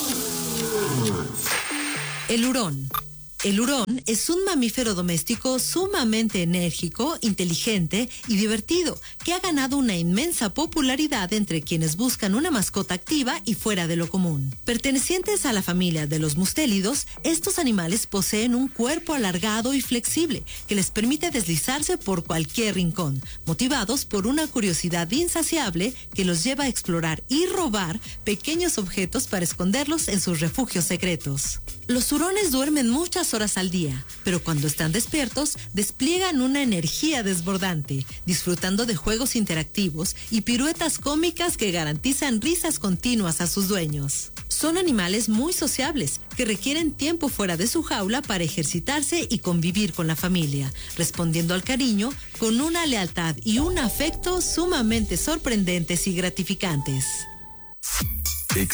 S9: El hurón. El hurón es un mamífero doméstico sumamente enérgico, inteligente y divertido, que ha ganado una inmensa popularidad entre quienes buscan una mascota activa y fuera de lo común. Pertenecientes a la familia de los mustélidos, estos animales poseen un cuerpo alargado y flexible que les permite deslizarse por cualquier rincón, motivados por una curiosidad insaciable que los lleva a explorar y robar pequeños objetos para esconderlos en sus refugios secretos. Los hurones duermen muchas horas al día, pero cuando están despiertos despliegan una energía desbordante, disfrutando de juegos interactivos y piruetas cómicas que garantizan risas continuas a sus dueños. Son animales muy sociables que requieren tiempo fuera de su jaula para ejercitarse y convivir con la familia, respondiendo al cariño con una lealtad y un afecto sumamente sorprendentes y gratificantes.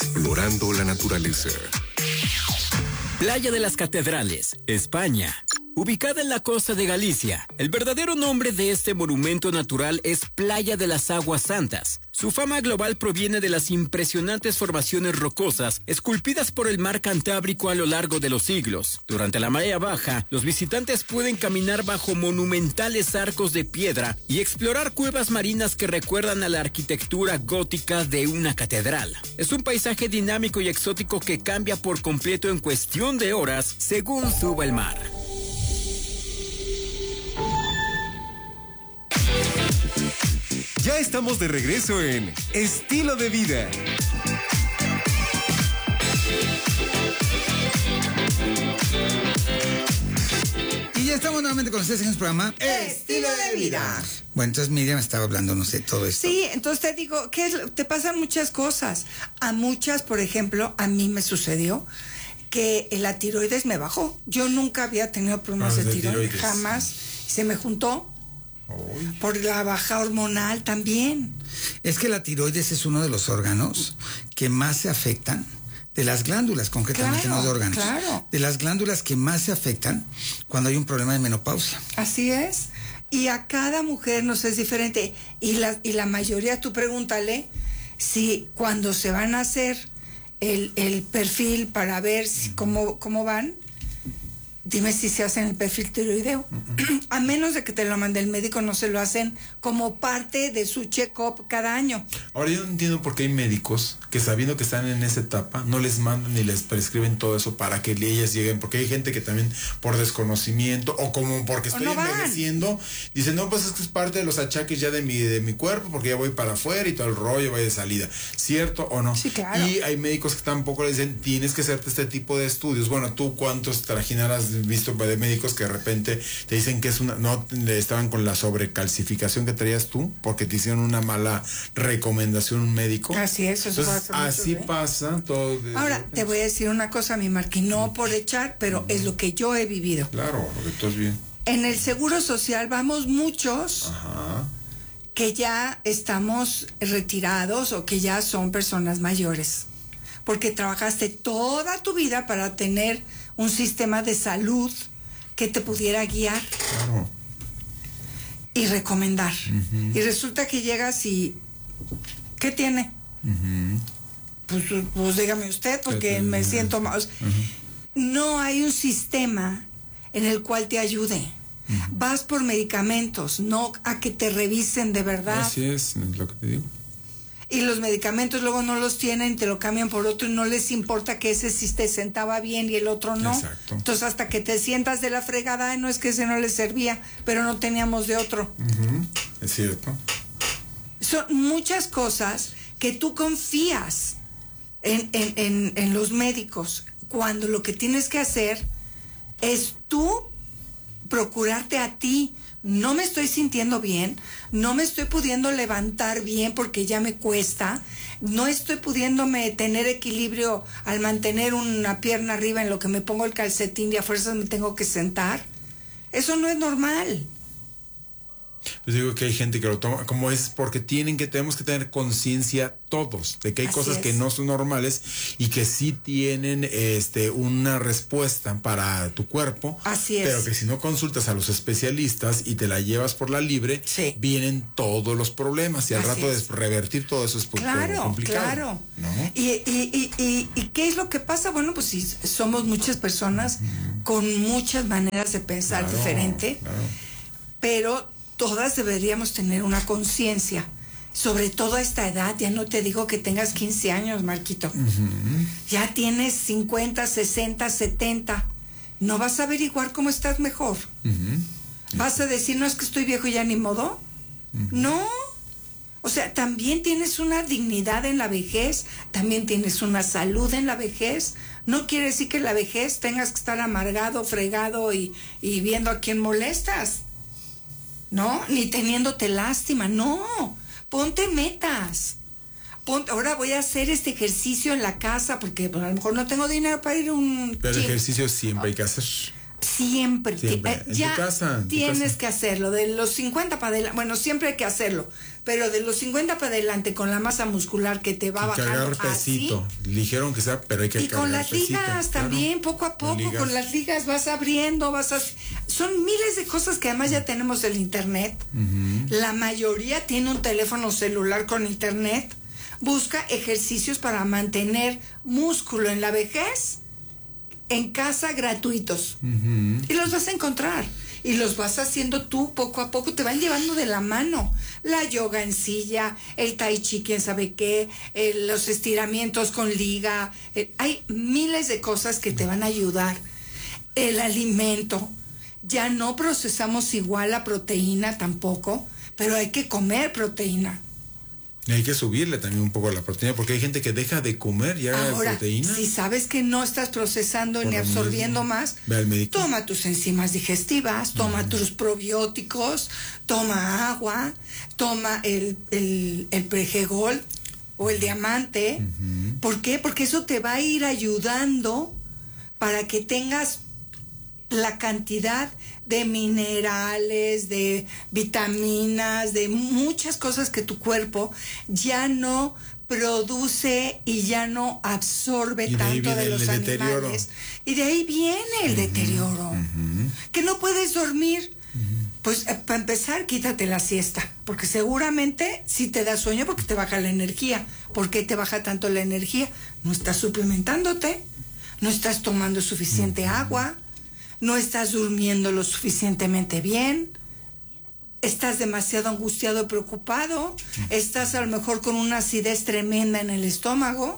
S1: Explorando la naturaleza.
S12: Playa de las Catedrales, España. Ubicada en la costa de Galicia, el verdadero nombre de este monumento natural es Playa de las Aguas Santas. Su fama global proviene de las impresionantes formaciones rocosas esculpidas por el mar Cantábrico a lo largo de los siglos. Durante la marea baja, los visitantes pueden caminar bajo monumentales arcos de piedra y explorar cuevas marinas que recuerdan a la arquitectura gótica de una catedral. Es un paisaje dinámico y exótico que cambia por completo en cuestión de horas según suba el mar.
S11: Ya estamos de regreso en Estilo de Vida.
S2: Y ya estamos nuevamente con ustedes en el programa
S3: Estilo de Vida.
S2: Bueno, entonces Miriam estaba hablando, no sé, todo esto.
S3: Sí, entonces te digo, que te pasan muchas cosas. A muchas, por ejemplo, a mí me sucedió que la tiroides me bajó. Yo nunca había tenido problemas ah, de, de tiroides, tiroides, jamás. Se me juntó. Uy. Por la baja hormonal también.
S2: Es que la tiroides es uno de los órganos que más se afectan, de las glándulas concretamente, claro, no de órganos,
S3: claro.
S2: de las glándulas que más se afectan cuando hay un problema de menopausia.
S3: Así es. Y a cada mujer nos es diferente. Y la, y la mayoría, tú pregúntale si cuando se van a hacer el, el perfil para ver si, cómo, cómo van, dime si se hacen el perfil tiroideo. Uh-huh. A menos de que te lo mande el médico, no se lo hacen como parte de su check-up cada año.
S4: Ahora yo no entiendo por qué hay médicos que sabiendo que están en esa etapa no les mandan ni les prescriben todo eso para que ellas lleguen, porque hay gente que también por desconocimiento o como porque estoy no envejeciendo dicen, no, pues es que es parte de los achaques ya de mi de mi cuerpo porque ya voy para afuera y todo el rollo va de salida, ¿cierto o no?
S3: Sí, claro.
S4: Y hay médicos que tampoco les dicen, tienes que hacerte este tipo de estudios. Bueno, tú cuántos trajinar has visto de médicos que de repente te dicen que es una, no estaban con la sobrecalcificación que traías tú porque te hicieron una mala recomendación un médico.
S3: Así es, eso
S4: Entonces,
S3: pasa
S4: así
S3: mucho, ¿eh?
S4: pasa todo. De,
S3: Ahora,
S4: de,
S3: te voy a decir una cosa, mi Marqui, no por echar, pero uh-huh. es lo que yo he vivido.
S4: Claro, lo que tú has bien.
S3: En el Seguro Social vamos muchos Ajá. que ya estamos retirados o que ya son personas mayores, porque trabajaste toda tu vida para tener un sistema de salud que te pudiera guiar
S4: claro.
S3: y recomendar. Uh-huh. Y resulta que llegas y ¿qué tiene? Uh-huh. Pues, pues dígame usted, porque me siento más. Uh-huh. No hay un sistema en el cual te ayude. Uh-huh. Vas por medicamentos, no a que te revisen de verdad.
S4: Así es, es lo que te digo.
S3: Y los medicamentos luego no los tienen, te lo cambian por otro y no les importa que ese sí te sentaba bien y el otro no.
S4: Exacto.
S3: Entonces hasta que te sientas de la fregada, no es que ese no les servía, pero no teníamos de otro.
S4: Uh-huh. Es cierto.
S3: Son muchas cosas que tú confías en, en, en, en los médicos, cuando lo que tienes que hacer es tú procurarte a ti. No me estoy sintiendo bien, no me estoy pudiendo levantar bien porque ya me cuesta, no estoy pudiéndome tener equilibrio al mantener una pierna arriba en lo que me pongo el calcetín y a fuerzas me tengo que sentar. Eso no es normal.
S4: Pues digo que hay gente que lo toma como es porque tienen que, tenemos que tener conciencia todos de que hay
S3: Así
S4: cosas
S3: es.
S4: que no son normales y que sí tienen este una respuesta para tu cuerpo.
S3: Así es.
S4: Pero que si no consultas a los especialistas y te la llevas por la libre,
S3: sí.
S4: vienen todos los problemas y al
S3: Así
S4: rato
S3: es.
S4: de revertir todo eso es
S3: claro,
S4: complicado.
S3: Claro,
S4: ¿no?
S3: y, y, y, y, ¿Y qué es lo que pasa? Bueno, pues sí, somos muchas personas uh-huh. con muchas maneras de pensar
S4: claro,
S3: diferente,
S4: claro.
S3: pero todas deberíamos tener una conciencia, sobre todo a esta edad. Ya no te digo que tengas quince años, Marquito.
S4: Uh-huh.
S3: Ya tienes cincuenta, sesenta, setenta. ¿No vas a averiguar cómo estás mejor?
S4: Uh-huh.
S3: ¿Vas a decir, no es que estoy viejo y ya ni modo? Uh-huh. No. O sea, también tienes una dignidad en la vejez, también tienes una salud en la vejez. No quiere decir que en la vejez tengas que estar amargado, fregado y, y viendo a quién molestas. No, ni teniéndote lástima, no. Ponte metas. Ponte, ahora voy a hacer este ejercicio en la casa porque pues, a lo mejor no tengo dinero para ir a un...
S4: Pero el ejercicio siempre hay que hacer.
S3: Siempre,
S4: Siempre.
S3: eh,
S4: En
S3: ya
S4: tu casa, en tu
S3: tienes
S4: casa.
S3: que hacerlo, de los cincuenta para adelante, bueno, siempre hay que hacerlo, pero de los cincuenta para adelante con la masa muscular que te va
S4: Y
S3: bajando
S4: cargar
S3: así,
S4: pesito, ligero aunque sea, pero hay que
S3: y
S4: cargar
S3: con las
S4: pesito,
S3: ligas
S4: claro.
S3: también, poco a poco,
S4: ligas.
S3: con las ligas vas abriendo, vas a... Son miles de cosas que además ya tenemos el internet.
S4: Ujú.
S3: La mayoría tiene un teléfono celular con internet. Busca ejercicios para mantener músculo en la vejez en casa gratuitos.
S4: Ujú.
S3: Y los vas a encontrar. Y los vas haciendo tú poco a poco, te van llevando de la mano. La yoga en silla, el tai chi, quién sabe qué, el- los estiramientos con liga. eh, hay miles de cosas que te van a ayudar. El alimento. Ya no procesamos igual la proteína tampoco, pero hay que comer proteína.
S4: Y hay que subirle también un poco la proteína, porque hay gente que deja de comer ya
S3: Ahora,
S4: proteína.
S3: si sabes que no estás procesando
S4: Por
S3: ni
S4: lo
S3: absorbiendo
S4: mismo,
S3: más,
S4: ve al médico.
S3: toma tus enzimas digestivas, toma tus probióticos, toma agua, toma el, el, el Pregegol o el diamante. ¿Por qué? Porque eso te va a ir ayudando para que tengas la cantidad de minerales, de vitaminas, de muchas cosas que tu cuerpo ya no produce y ya no absorbe
S4: Y de ahí
S3: tanto
S4: viene
S3: de
S4: el
S3: los
S4: deterioro.
S3: animales. Y de ahí viene el deterioro. Que no puedes dormir. Pues eh, para empezar, quítate la siesta, porque seguramente sí te da sueño porque te baja la energía. ¿Por qué te baja tanto la energía? No estás suplementándote, no estás tomando suficiente agua, no estás durmiendo lo suficientemente bien, estás demasiado angustiado y preocupado, estás a lo mejor con una acidez tremenda en el estómago,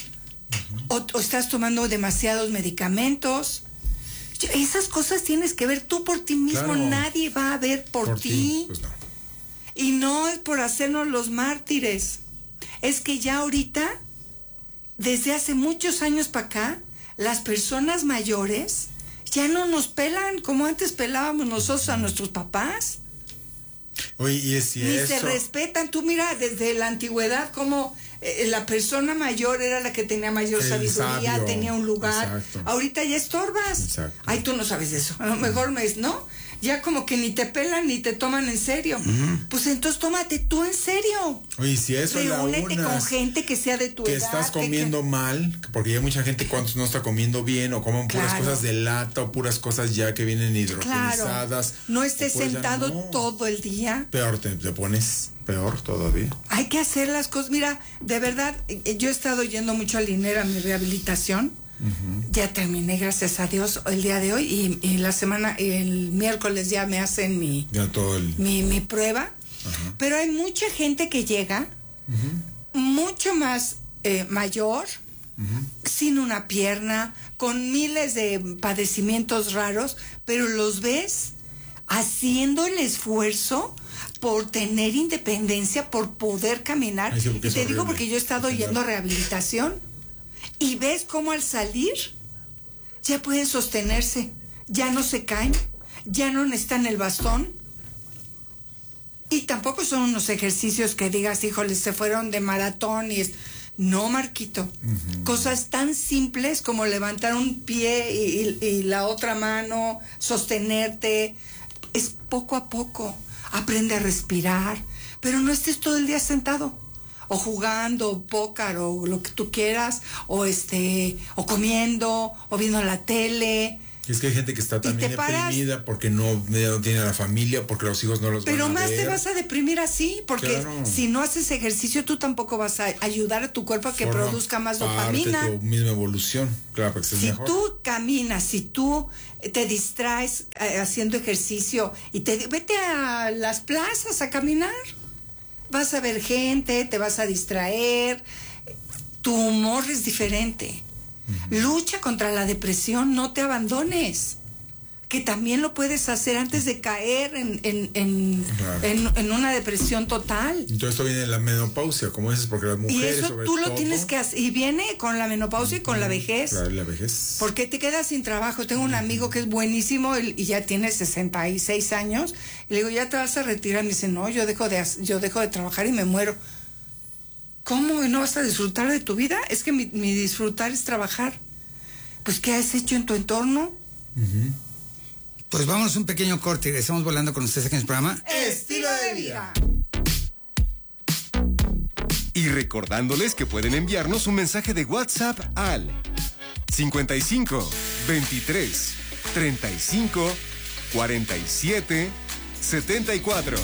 S3: o, o estás tomando demasiados medicamentos. Esas cosas tienes que ver tú por ti mismo,
S4: Claro.
S3: nadie va a ver por,
S4: Por
S3: ti.
S4: ti, pues no.
S3: Y no es por hacernos los mártires, es que ya ahorita, desde hace muchos años para acá, las personas mayores ya no nos pelan como antes pelábamos nosotros a nuestros papás.
S4: Oye, y es y
S3: Ni
S4: eso.
S3: se respetan. Tú mira, desde la antigüedad, como eh, la persona mayor era la que tenía mayor
S4: El
S3: sabiduría,
S4: sabio,
S3: tenía un lugar.
S4: exacto.
S3: Ahorita ya estorbas.
S4: Exacto.
S3: Ay, tú no sabes de eso. A lo mejor me dices, ¿no? Ya como que ni te pelan ni te toman en serio. Pues entonces tómate tú en serio.
S4: Oye, si eso la
S3: Reúnete con
S4: unas
S3: gente que sea de tu
S4: que
S3: edad.
S4: estás
S3: que-
S4: comiendo mal, porque hay mucha gente cuando no está comiendo bien o comen puras
S3: Claro.
S4: cosas de lata o puras cosas ya que vienen hidrogenizadas.
S3: Claro. No estés
S4: o pues ya
S3: sentado
S4: no.
S3: todo el día.
S4: Peor, te, te pones peor todavía.
S3: Hay que hacer las cosas. Mira, de verdad, eh, yo he estado yendo mucho al INER a mi rehabilitación. Ya terminé, gracias a Dios, el día de hoy. Y, y la semana, el miércoles ya me hacen mi,
S4: Ya todo el...
S3: mi, mi prueba. Pero hay mucha gente que llega mucho más eh, mayor, sin una pierna, con miles de padecimientos raros, pero los ves haciendo el esfuerzo por tener independencia, por poder caminar.
S4: Ay, sí, porque
S3: y
S4: es
S3: te digo
S4: horrible
S3: porque yo he estado
S4: caminar.
S3: yendo a rehabilitación y ves cómo al salir ya pueden sostenerse, ya no se caen, ya no necesitan el bastón. Y tampoco son unos ejercicios que digas, híjole, se fueron de maratón y es... No, Marquito. Cosas tan simples como levantar un pie y, y- y la otra mano, sostenerte. Es poco a poco. Aprende a respirar. Pero no estés todo el día sentado. O jugando, o pócar, o lo que tú quieras. O este, o comiendo, o viendo la tele.
S4: Es que hay gente que está también
S3: te paras-
S4: deprimida porque no, no tiene a la familia, porque los hijos no los
S3: Pero
S4: van a
S3: más
S4: ver.
S3: te vas a deprimir así, porque
S4: Claro.
S3: si no haces ejercicio, tú tampoco vas a ayudar a tu cuerpo a que
S4: Forma
S3: produzca más
S4: parte
S3: dopamina.
S4: de tu misma evolución. Claro, porque estés
S3: Si
S4: mejor.
S3: tú caminas, si tú te distraes eh, haciendo ejercicio y te vete a las plazas a caminar, vas a ver gente, te vas a distraer, tu humor es diferente. Lucha contra la depresión, no te abandones. Que también lo puedes hacer antes de caer en, en, en,
S4: Claro.
S3: en, en una depresión total.
S4: Entonces esto viene de la menopausia, como dices, porque las
S3: Y
S4: mujeres
S3: eso
S4: sobre
S3: tú lo
S4: todo,
S3: tienes que hacer. Y viene con la menopausia y con la vejez.
S4: Claro, la vejez.
S3: Porque te quedas sin trabajo. Tengo un amigo que es buenísimo y y ya tiene sesenta y seis años. Y le digo, ¿ya te vas a retirar? Me dice, no, yo dejo de, hac- yo dejo de trabajar y me muero. ¿Cómo? ¿Y no vas a disfrutar de tu vida? Es que mi, mi disfrutar es trabajar. Pues, ¿qué has hecho en tu entorno?
S2: Pues vamos a un pequeño corte y regresamos volando con ustedes aquí en el programa
S3: Estilo de Vida.
S11: Y recordándoles que pueden enviarnos un mensaje de WhatsApp al cincuenta y cinco, veintitrés, treinta y cinco, cuarenta y siete, setenta y cuatro.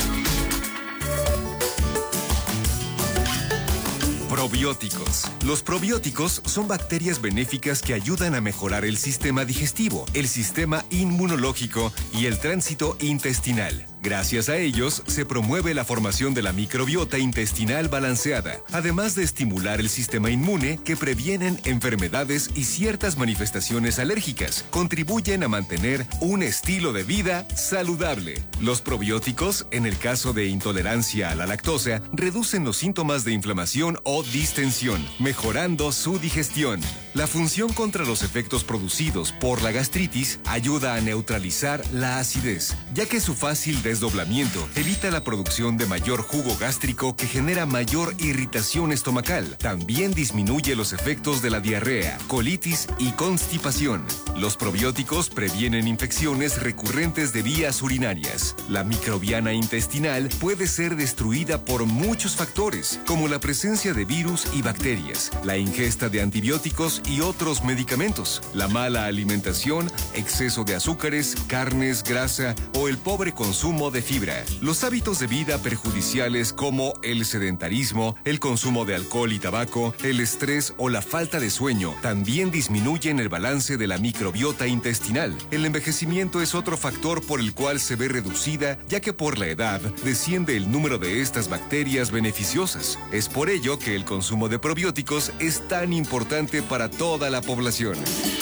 S11: Probióticos. Los probióticos son bacterias benéficas que ayudan a mejorar el sistema digestivo, el sistema inmunológico y el tránsito intestinal. Gracias a ellos, se promueve la formación de la microbiota intestinal balanceada, además de estimular el sistema inmune que previenen enfermedades y ciertas manifestaciones alérgicas. Contribuyen a mantener un estilo de vida saludable. Los probióticos, en el caso de intolerancia a la lactosa, reducen los síntomas de inflamación o distensión, mejorando su digestión. La función contra los efectos producidos por la gastritis ayuda a neutralizar la acidez, ya que su fácil desdoblamiento evita la producción de mayor jugo gástrico que genera mayor irritación estomacal. También disminuye los efectos de la diarrea, colitis y constipación. Los probióticos previenen infecciones recurrentes de vías urinarias. La microbiana intestinal puede ser destruida por muchos factores, como la presencia de virus y bacterias, la ingesta de antibióticos y otros medicamentos, la mala alimentación, exceso de azúcares, carnes, grasa o el pobre consumo de fibra. Los hábitos de vida perjudiciales como el sedentarismo, el consumo de alcohol y tabaco, el estrés o la falta de sueño también disminuyen el balance de la microbiota intestinal. El envejecimiento es otro factor por el cual se ve reducida, ya que por la edad desciende el número de estas bacterias beneficiosas. Es por ello que el consumo de probióticos es tan importante para toda la población.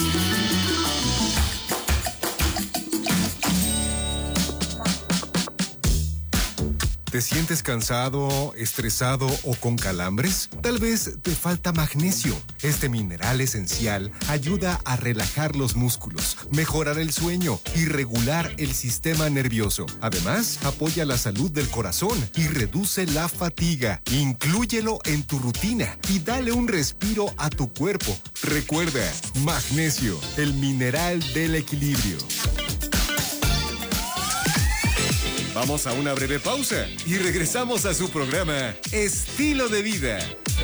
S11: ¿Te sientes cansado, estresado o con calambres? Tal vez te falta magnesio. Este mineral esencial ayuda a relajar los músculos, mejorar el sueño y regular el sistema nervioso. Además, apoya la salud del corazón y reduce la fatiga. Inclúyelo en tu rutina y dale un respiro a tu cuerpo. Recuerda, magnesio, el mineral del equilibrio. Vamos a una breve pausa y regresamos a su programa Estilo de Vida.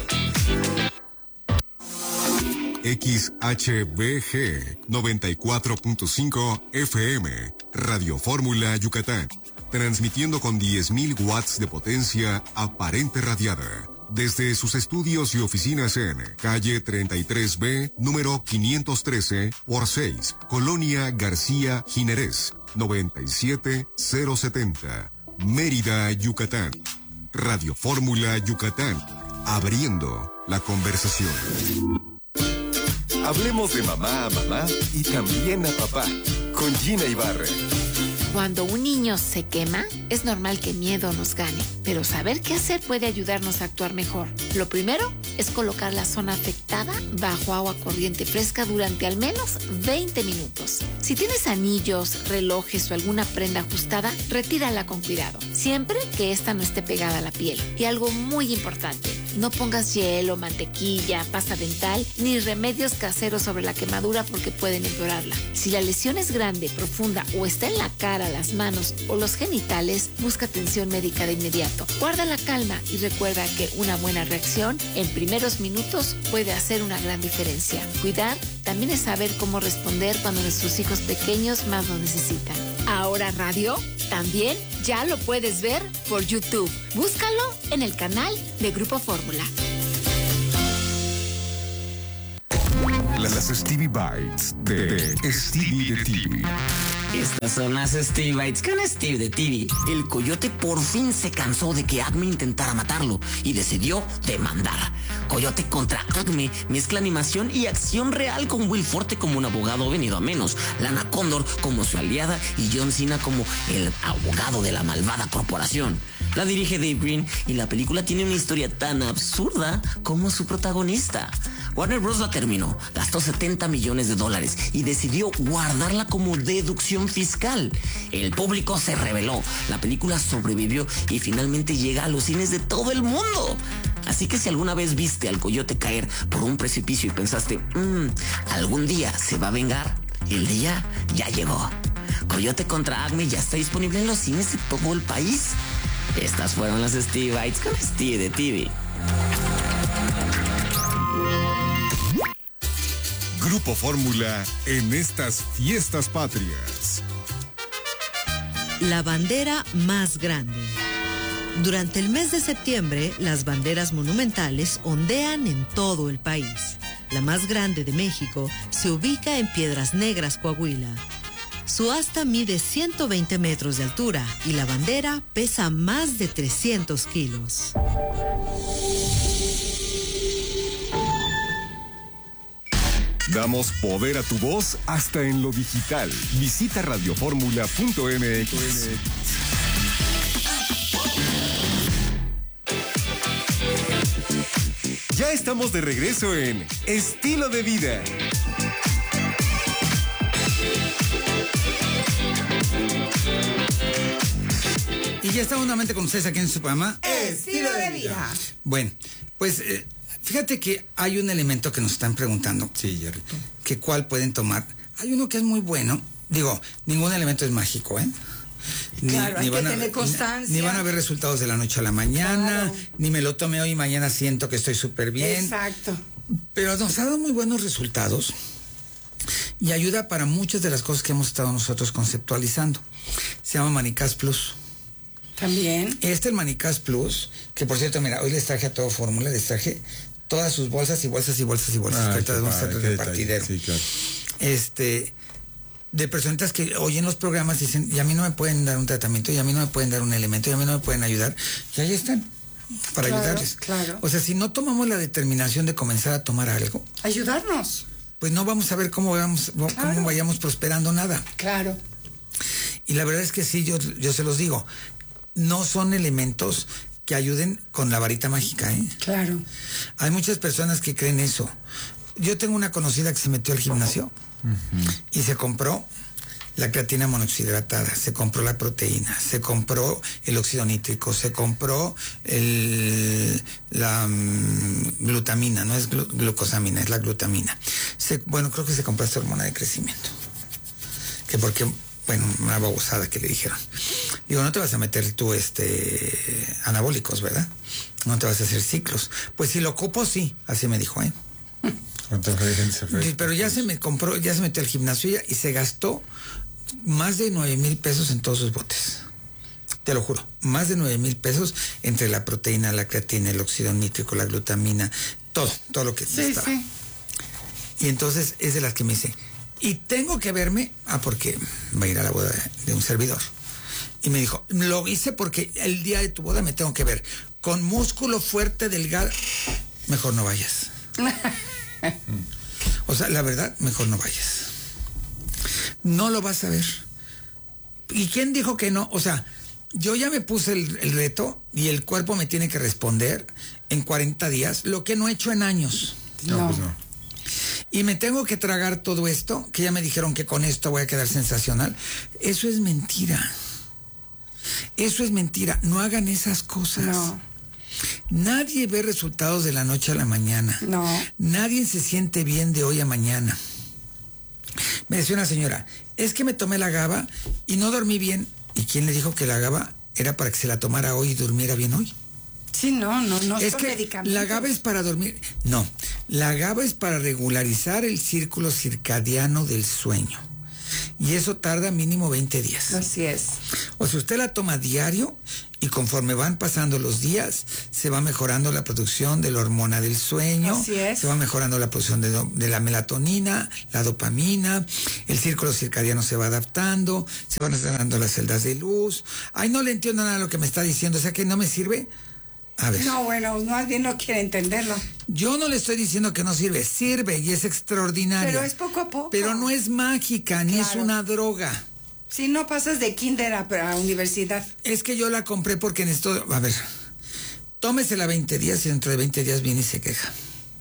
S1: X H B G noventa y cuatro punto cinco F M, Radio Fórmula Yucatán, transmitiendo con diez mil watts de potencia aparente radiada. Desde sus estudios y oficinas en calle treinta y tres B, número quinientos trece por seis, Colonia García Jiménez, noventa y siete mil setenta, Mérida, Yucatán. Radio Fórmula Yucatán, abriendo la conversación.
S11: Hablemos de mamá a mamá y también a papá, con Gina Ibarra.
S13: Cuando un niño se quema, es normal que miedo nos gane, pero saber qué hacer puede ayudarnos a actuar mejor. Lo primero es colocar la zona afectada bajo agua corriente fresca durante al menos veinte minutos. Si tienes anillos, relojes o alguna prenda ajustada, retírala con cuidado, siempre que esta no esté pegada a la piel. Y algo muy importante, no pongas hielo, mantequilla, pasta dental ni remedios caseros sobre la quemadura porque pueden empeorarla. Si la lesión es grande, profunda o está en la cara, las manos o los genitales, busca atención médica de inmediato. Guarda la calma y recuerda que una buena reacción en primeros minutos puede hacer una gran diferencia. Cuidar también es saber cómo responder cuando nuestros hijos pequeños más lo necesitan. Ahora radio también ya lo puedes ver por YouTube. Búscalo en el canal de Grupo Fórmula.
S11: Las Stevie Bites de, de Stevie de T V.
S14: Estas son las Stevie Bites con Steve de T V. El coyote por fin se cansó de que Acme intentara matarlo y decidió demandar. Coyote contra Acme mezcla animación y acción real con Will Forte como un abogado venido a menos, Lana Condor como su aliada y John Cena como el abogado de la malvada corporación. La dirige Dave Green y la película tiene una historia tan absurda como su protagonista. Warner Bros. La terminó, gastó setenta millones de dólares y decidió guardarla como deducción fiscal. El público se rebeló, la película sobrevivió y finalmente llega a los cines de todo el mundo. Así que si alguna vez viste al coyote caer por un precipicio y pensaste, mmm, algún día se va a vengar, el día ya llegó. Coyote contra Acme ya está disponible en los cines de todo el país. Estas fueron las Steve Bites con Steve de T V.
S1: Grupo Fórmula en estas fiestas patrias.
S9: La bandera más grande. Durante el mes de septiembre, las banderas monumentales ondean en todo el país. La más grande de México se ubica en Piedras Negras, Coahuila. Su asta mide ciento veinte metros de altura y la bandera pesa más de trescientos kilos.
S11: Damos poder a tu voz hasta en lo digital. Visita radioformula punto m x. Ya estamos de regreso en Estilo de Vida.
S2: Y ya estamos nuevamente con ustedes aquí en su programa
S3: Estilo de Vida.
S2: Bueno, pues eh, fíjate que hay un elemento que nos están preguntando.
S4: Sí, Jerrito.
S2: Que cuál pueden tomar. Hay uno que es muy bueno. Digo, ningún elemento es mágico, ¿eh? Ni,
S3: Claro, hay
S2: ni
S3: que
S2: van a,
S3: tener constancia.
S2: Ni van a ver resultados de la noche a la mañana,
S3: Claro.
S2: ni me lo tomé hoy y mañana siento que estoy súper bien.
S3: Exacto.
S2: Pero nos ha dado muy buenos resultados y ayuda para muchas de las cosas que hemos estado nosotros conceptualizando. Se llama Manicas Plus.
S3: También.
S2: Este el Manicas Plus, que por cierto, mira, hoy les traje a todo Fórmula, les traje todas sus bolsas y bolsas y bolsas y bolsas.
S4: Ah,
S2: que ahorita
S4: qué
S2: vamos a
S4: padre,
S2: hacer
S4: qué
S2: repartidero.
S4: detalle. Sí, claro.
S2: Este, de personitas que oyen los programas y dicen, y a mí no me pueden dar un tratamiento, y a mí no me pueden dar un elemento, y a mí no me pueden ayudar, y ahí están, para
S3: Claro,
S2: ayudarles.
S3: claro.
S2: O sea, si no tomamos la determinación de comenzar a tomar algo,
S3: Ayudarnos.
S2: pues no vamos a ver cómo vamos, cómo
S3: Claro.
S2: vayamos prosperando nada.
S3: Claro.
S2: Y la verdad es que sí, yo, yo se los digo, no son elementos que ayuden con la varita mágica, ¿eh?
S3: Claro.
S2: Hay muchas personas que creen eso. Yo tengo una conocida que se metió al gimnasio y se compró la creatina monoxidratada, se compró la proteína, se compró el óxido nítrico, se compró el, la um, glutamina, no es glu, glucosamina, es la glutamina. Se, bueno, creo que se compró esta hormona de crecimiento. Que porque, bueno, una babosada que le dijeron. Digo, no te vas a meter tú este anabólicos, ¿verdad? No te vas a hacer ciclos. Pues si lo ocupo, sí, así me dijo, ¿eh? Sí, pero ya se me compró, ya se metió al gimnasio y se gastó más de nueve mil pesos en todos sus botes. Te lo juro, más de nueve mil pesos entre la proteína, la creatina, el óxido nítrico, la glutamina, todo, todo lo que
S3: Sí,
S2: estaba.
S3: sí.
S2: Y entonces es de las que me dice, y tengo que verme, ah, porque va a ir a la boda de, de un servidor. Y me dijo, lo hice porque el día de tu boda me tengo que ver con músculo fuerte, delgado. Mejor no vayas. O sea, la verdad, mejor no vayas. No lo vas a ver. ¿Y quién dijo que no? O sea, yo ya me puse el, el reto y el cuerpo me tiene que responder en cuarenta días, lo que no he hecho en años.
S3: No, no. Pues no.
S2: Y me tengo que tragar todo esto, que ya me dijeron que con esto voy a quedar sensacional. Eso es mentira. Eso es mentira. No hagan esas cosas.
S3: No.
S2: Nadie ve resultados de la noche a la mañana.
S3: No.
S2: Nadie se siente bien de hoy a mañana. Me decía una señora, es que me tomé la GABA y no dormí bien. ¿Y quién le dijo que la GABA era para que se la tomara hoy y durmiera bien hoy?
S3: Sí, no, no, no
S2: es
S3: son
S2: que
S3: medicamentos.
S2: la GABA es para dormir. No, la GABA es para regularizar el círculo circadiano del sueño. Y eso tarda mínimo veinte días.
S3: Así es.
S2: O sea, usted la toma diario y conforme van pasando los días, se va mejorando la producción de la hormona del sueño.
S3: Así es.
S2: Se va mejorando la producción de, de la melatonina, la dopamina, el círculo circadiano se va adaptando, se van dando las celdas de luz. Ay, no le entiendo nada de lo que me está diciendo, o sea que no me sirve. A ver.
S3: No, bueno, más bien no quiere entenderlo.
S2: Yo no le estoy diciendo que no sirve, sirve y es extraordinaria.
S3: Pero es poco a poco.
S2: Pero no es mágica, ni
S3: Claro.
S2: es una droga.
S3: Si no pasas de kinder a, a universidad.
S2: Es que yo la compré porque necesito... A ver, tómesela veinte días y dentro de veinte días viene y se queja.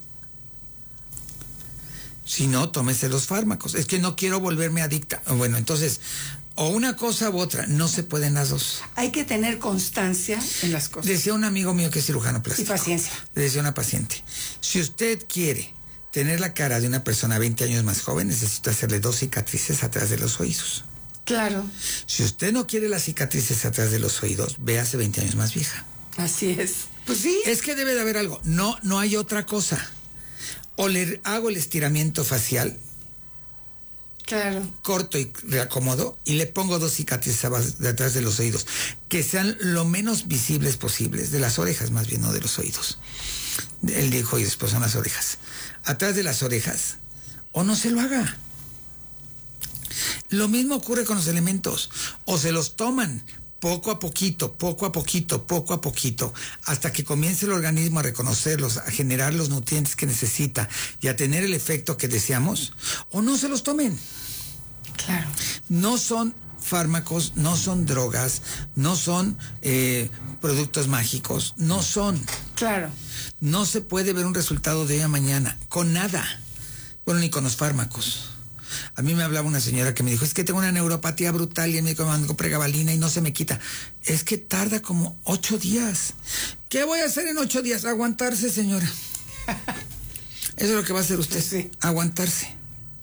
S2: Si no, tómese los fármacos. Es que no quiero volverme adicta. Bueno, entonces, o una cosa u otra, no se pueden las dos.
S3: Hay que tener constancia en las cosas.
S2: Decía un amigo mío que es cirujano plástico.
S3: Y paciencia.
S2: Le decía a una paciente, si usted quiere tener la cara de una persona veinte años más joven, necesita hacerle dos cicatrices atrás de los oídos.
S3: Claro.
S2: Si usted no quiere las cicatrices atrás de los oídos, véase veinte años más vieja.
S3: Así es. Pues sí.
S2: Es que debe de haber algo. No, no hay otra cosa. O le hago el estiramiento facial.
S3: Claro.
S2: Corto y reacomodo y le pongo dos cicatrices detrás de los oídos que sean lo menos visibles posibles, de las orejas más bien, no de los oídos. Él dijo y después son las orejas. Atrás de las orejas. O no se lo haga. Lo mismo ocurre con los elementos. O se los toman poco a poquito, poco a poquito, poco a poquito, hasta que comience el organismo a reconocerlos, a generar los nutrientes que necesita y a tener el efecto que deseamos, o no se los tomen.
S3: Claro.
S2: No son fármacos, no son drogas, no son eh, productos mágicos, no son.
S3: Claro.
S2: No se puede ver un resultado de hoy a mañana, con nada. Bueno, ni con los fármacos. A mí me hablaba una señora que me dijo, es que tengo una neuropatía brutal y el médico me mandó pregabalina y no se me quita. Es que tarda como ocho días. ¿Qué voy a hacer en ocho días? Aguantarse, señora. Eso es lo que va a hacer usted, sí. Aguantarse.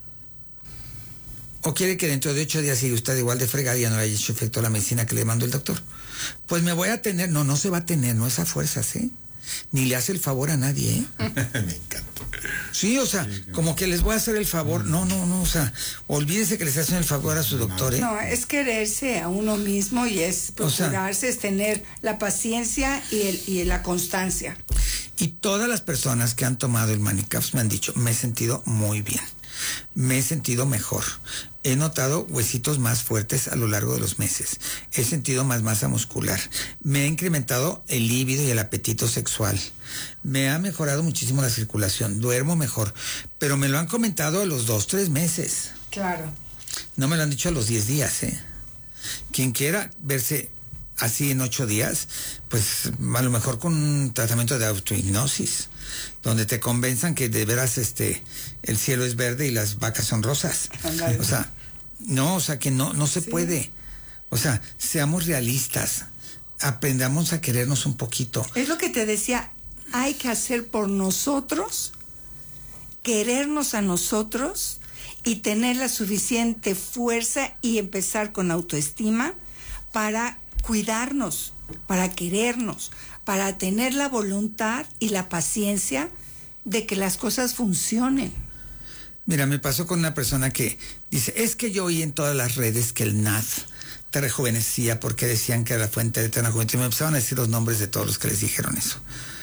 S2: ¿O quiere que dentro de ocho días siga usted igual de fregada y ya no le haya hecho efecto la medicina que le mandó el doctor? Pues me voy a tener. No, no se va a tener, no es a fuerzas, ¿eh? Ni le hace el favor a nadie, ¿eh?
S4: Me encanta.
S2: Sí, o sea, sí, claro. Como que les voy a hacer el favor. No, no, no, o sea, olvídese que les hacen el favor a su doctor, ¿eh?
S3: No, es quererse a uno mismo y es procurarse, o sea, es tener la paciencia y, el, y la constancia.
S2: Y todas las personas que han tomado el Manicaps me han dicho, me he sentido muy bien. Me he sentido mejor. He notado huesitos más fuertes a lo largo de los meses. He sentido más masa muscular. Me ha incrementado el líbido y el apetito sexual. Me ha mejorado muchísimo la circulación. Duermo mejor. Pero me lo han comentado a los dos, tres meses.
S3: Claro.
S2: No me lo han dicho a los diez días, ¿eh? Quien quiera verse así en ocho días, pues a lo mejor con un tratamiento de autohipnosis, donde te convenzan que de veras este el cielo es verde y las vacas son rosas. O sea, no, o sea que no, no se sí. puede. O sea, seamos realistas, aprendamos a querernos un poquito.
S3: Es lo que te decía, hay que hacer por nosotros, querernos a nosotros y tener la suficiente fuerza y empezar con autoestima para cuidarnos, para querernos, para tener la voluntad y la paciencia de que las cosas funcionen.
S2: Mira, me pasó con una persona que dice, es que yo oí en todas las redes que el N A D te rejuvenecía porque decían que era la fuente de eterna juventud. Y me empezaron a decir los nombres de todos los que les dijeron eso.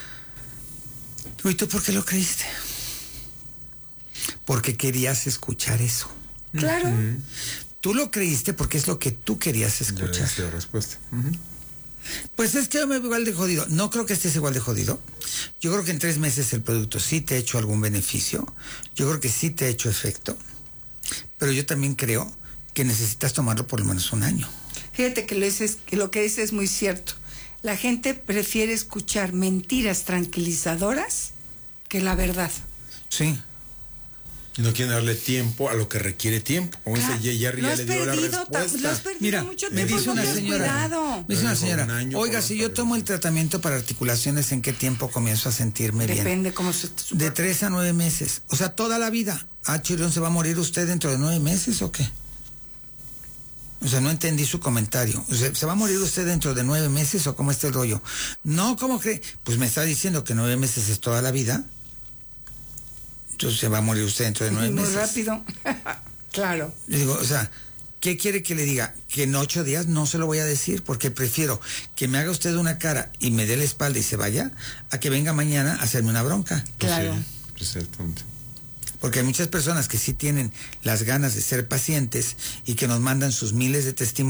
S2: ¿Y tú por qué lo creíste? Porque querías escuchar eso.
S3: Claro.
S2: Uh-huh. Tú lo creíste porque es lo que tú querías escuchar.
S4: Ya, respuesta. Uh-huh.
S2: Pues es que yo me veo igual de jodido. No creo que estés igual de jodido. Yo creo que en tres meses el producto sí te ha hecho algún beneficio. Yo creo que sí te ha hecho efecto. Pero yo también creo que necesitas tomarlo por lo menos un año.
S3: Fíjate que lo, dices, que lo que dices es muy cierto. La gente prefiere escuchar mentiras tranquilizadoras que la verdad.
S2: Sí.
S4: Y no quieren darle tiempo a lo que requiere tiempo. Como
S3: claro.
S4: dice Jerry, ya le dio la respuesta.
S3: Lo has perdido
S2: Mira,
S3: mucho
S2: me
S3: tiempo,
S2: dice una señora, me dice una señora,
S4: un
S2: oiga, si yo tomo el tratamiento para articulaciones, ¿en qué tiempo comienzo a sentirme
S3: Depende
S2: bien?
S3: Depende cómo se...
S2: De tres a nueve meses. O sea, toda la vida. Ah, Chirón, ¿se va a morir usted dentro de nueve meses o qué? O sea, no entendí su comentario. O sea, ¿se va a morir usted dentro de nueve meses o cómo está el rollo? No, ¿cómo cree? Pues me está diciendo que nueve meses es toda la vida. Entonces se va a morir usted dentro de nueve
S3: muy
S2: meses.
S3: Muy rápido. Claro.
S2: Le digo, o sea, ¿qué quiere que le diga? Que en ocho días no se lo voy a decir, porque prefiero que me haga usted una cara y me dé la espalda y se vaya, a que venga mañana a hacerme una bronca.
S3: Claro.
S4: Sí, exactamente.
S2: Porque hay muchas personas que sí tienen las ganas de ser pacientes y que nos mandan sus miles de testimonios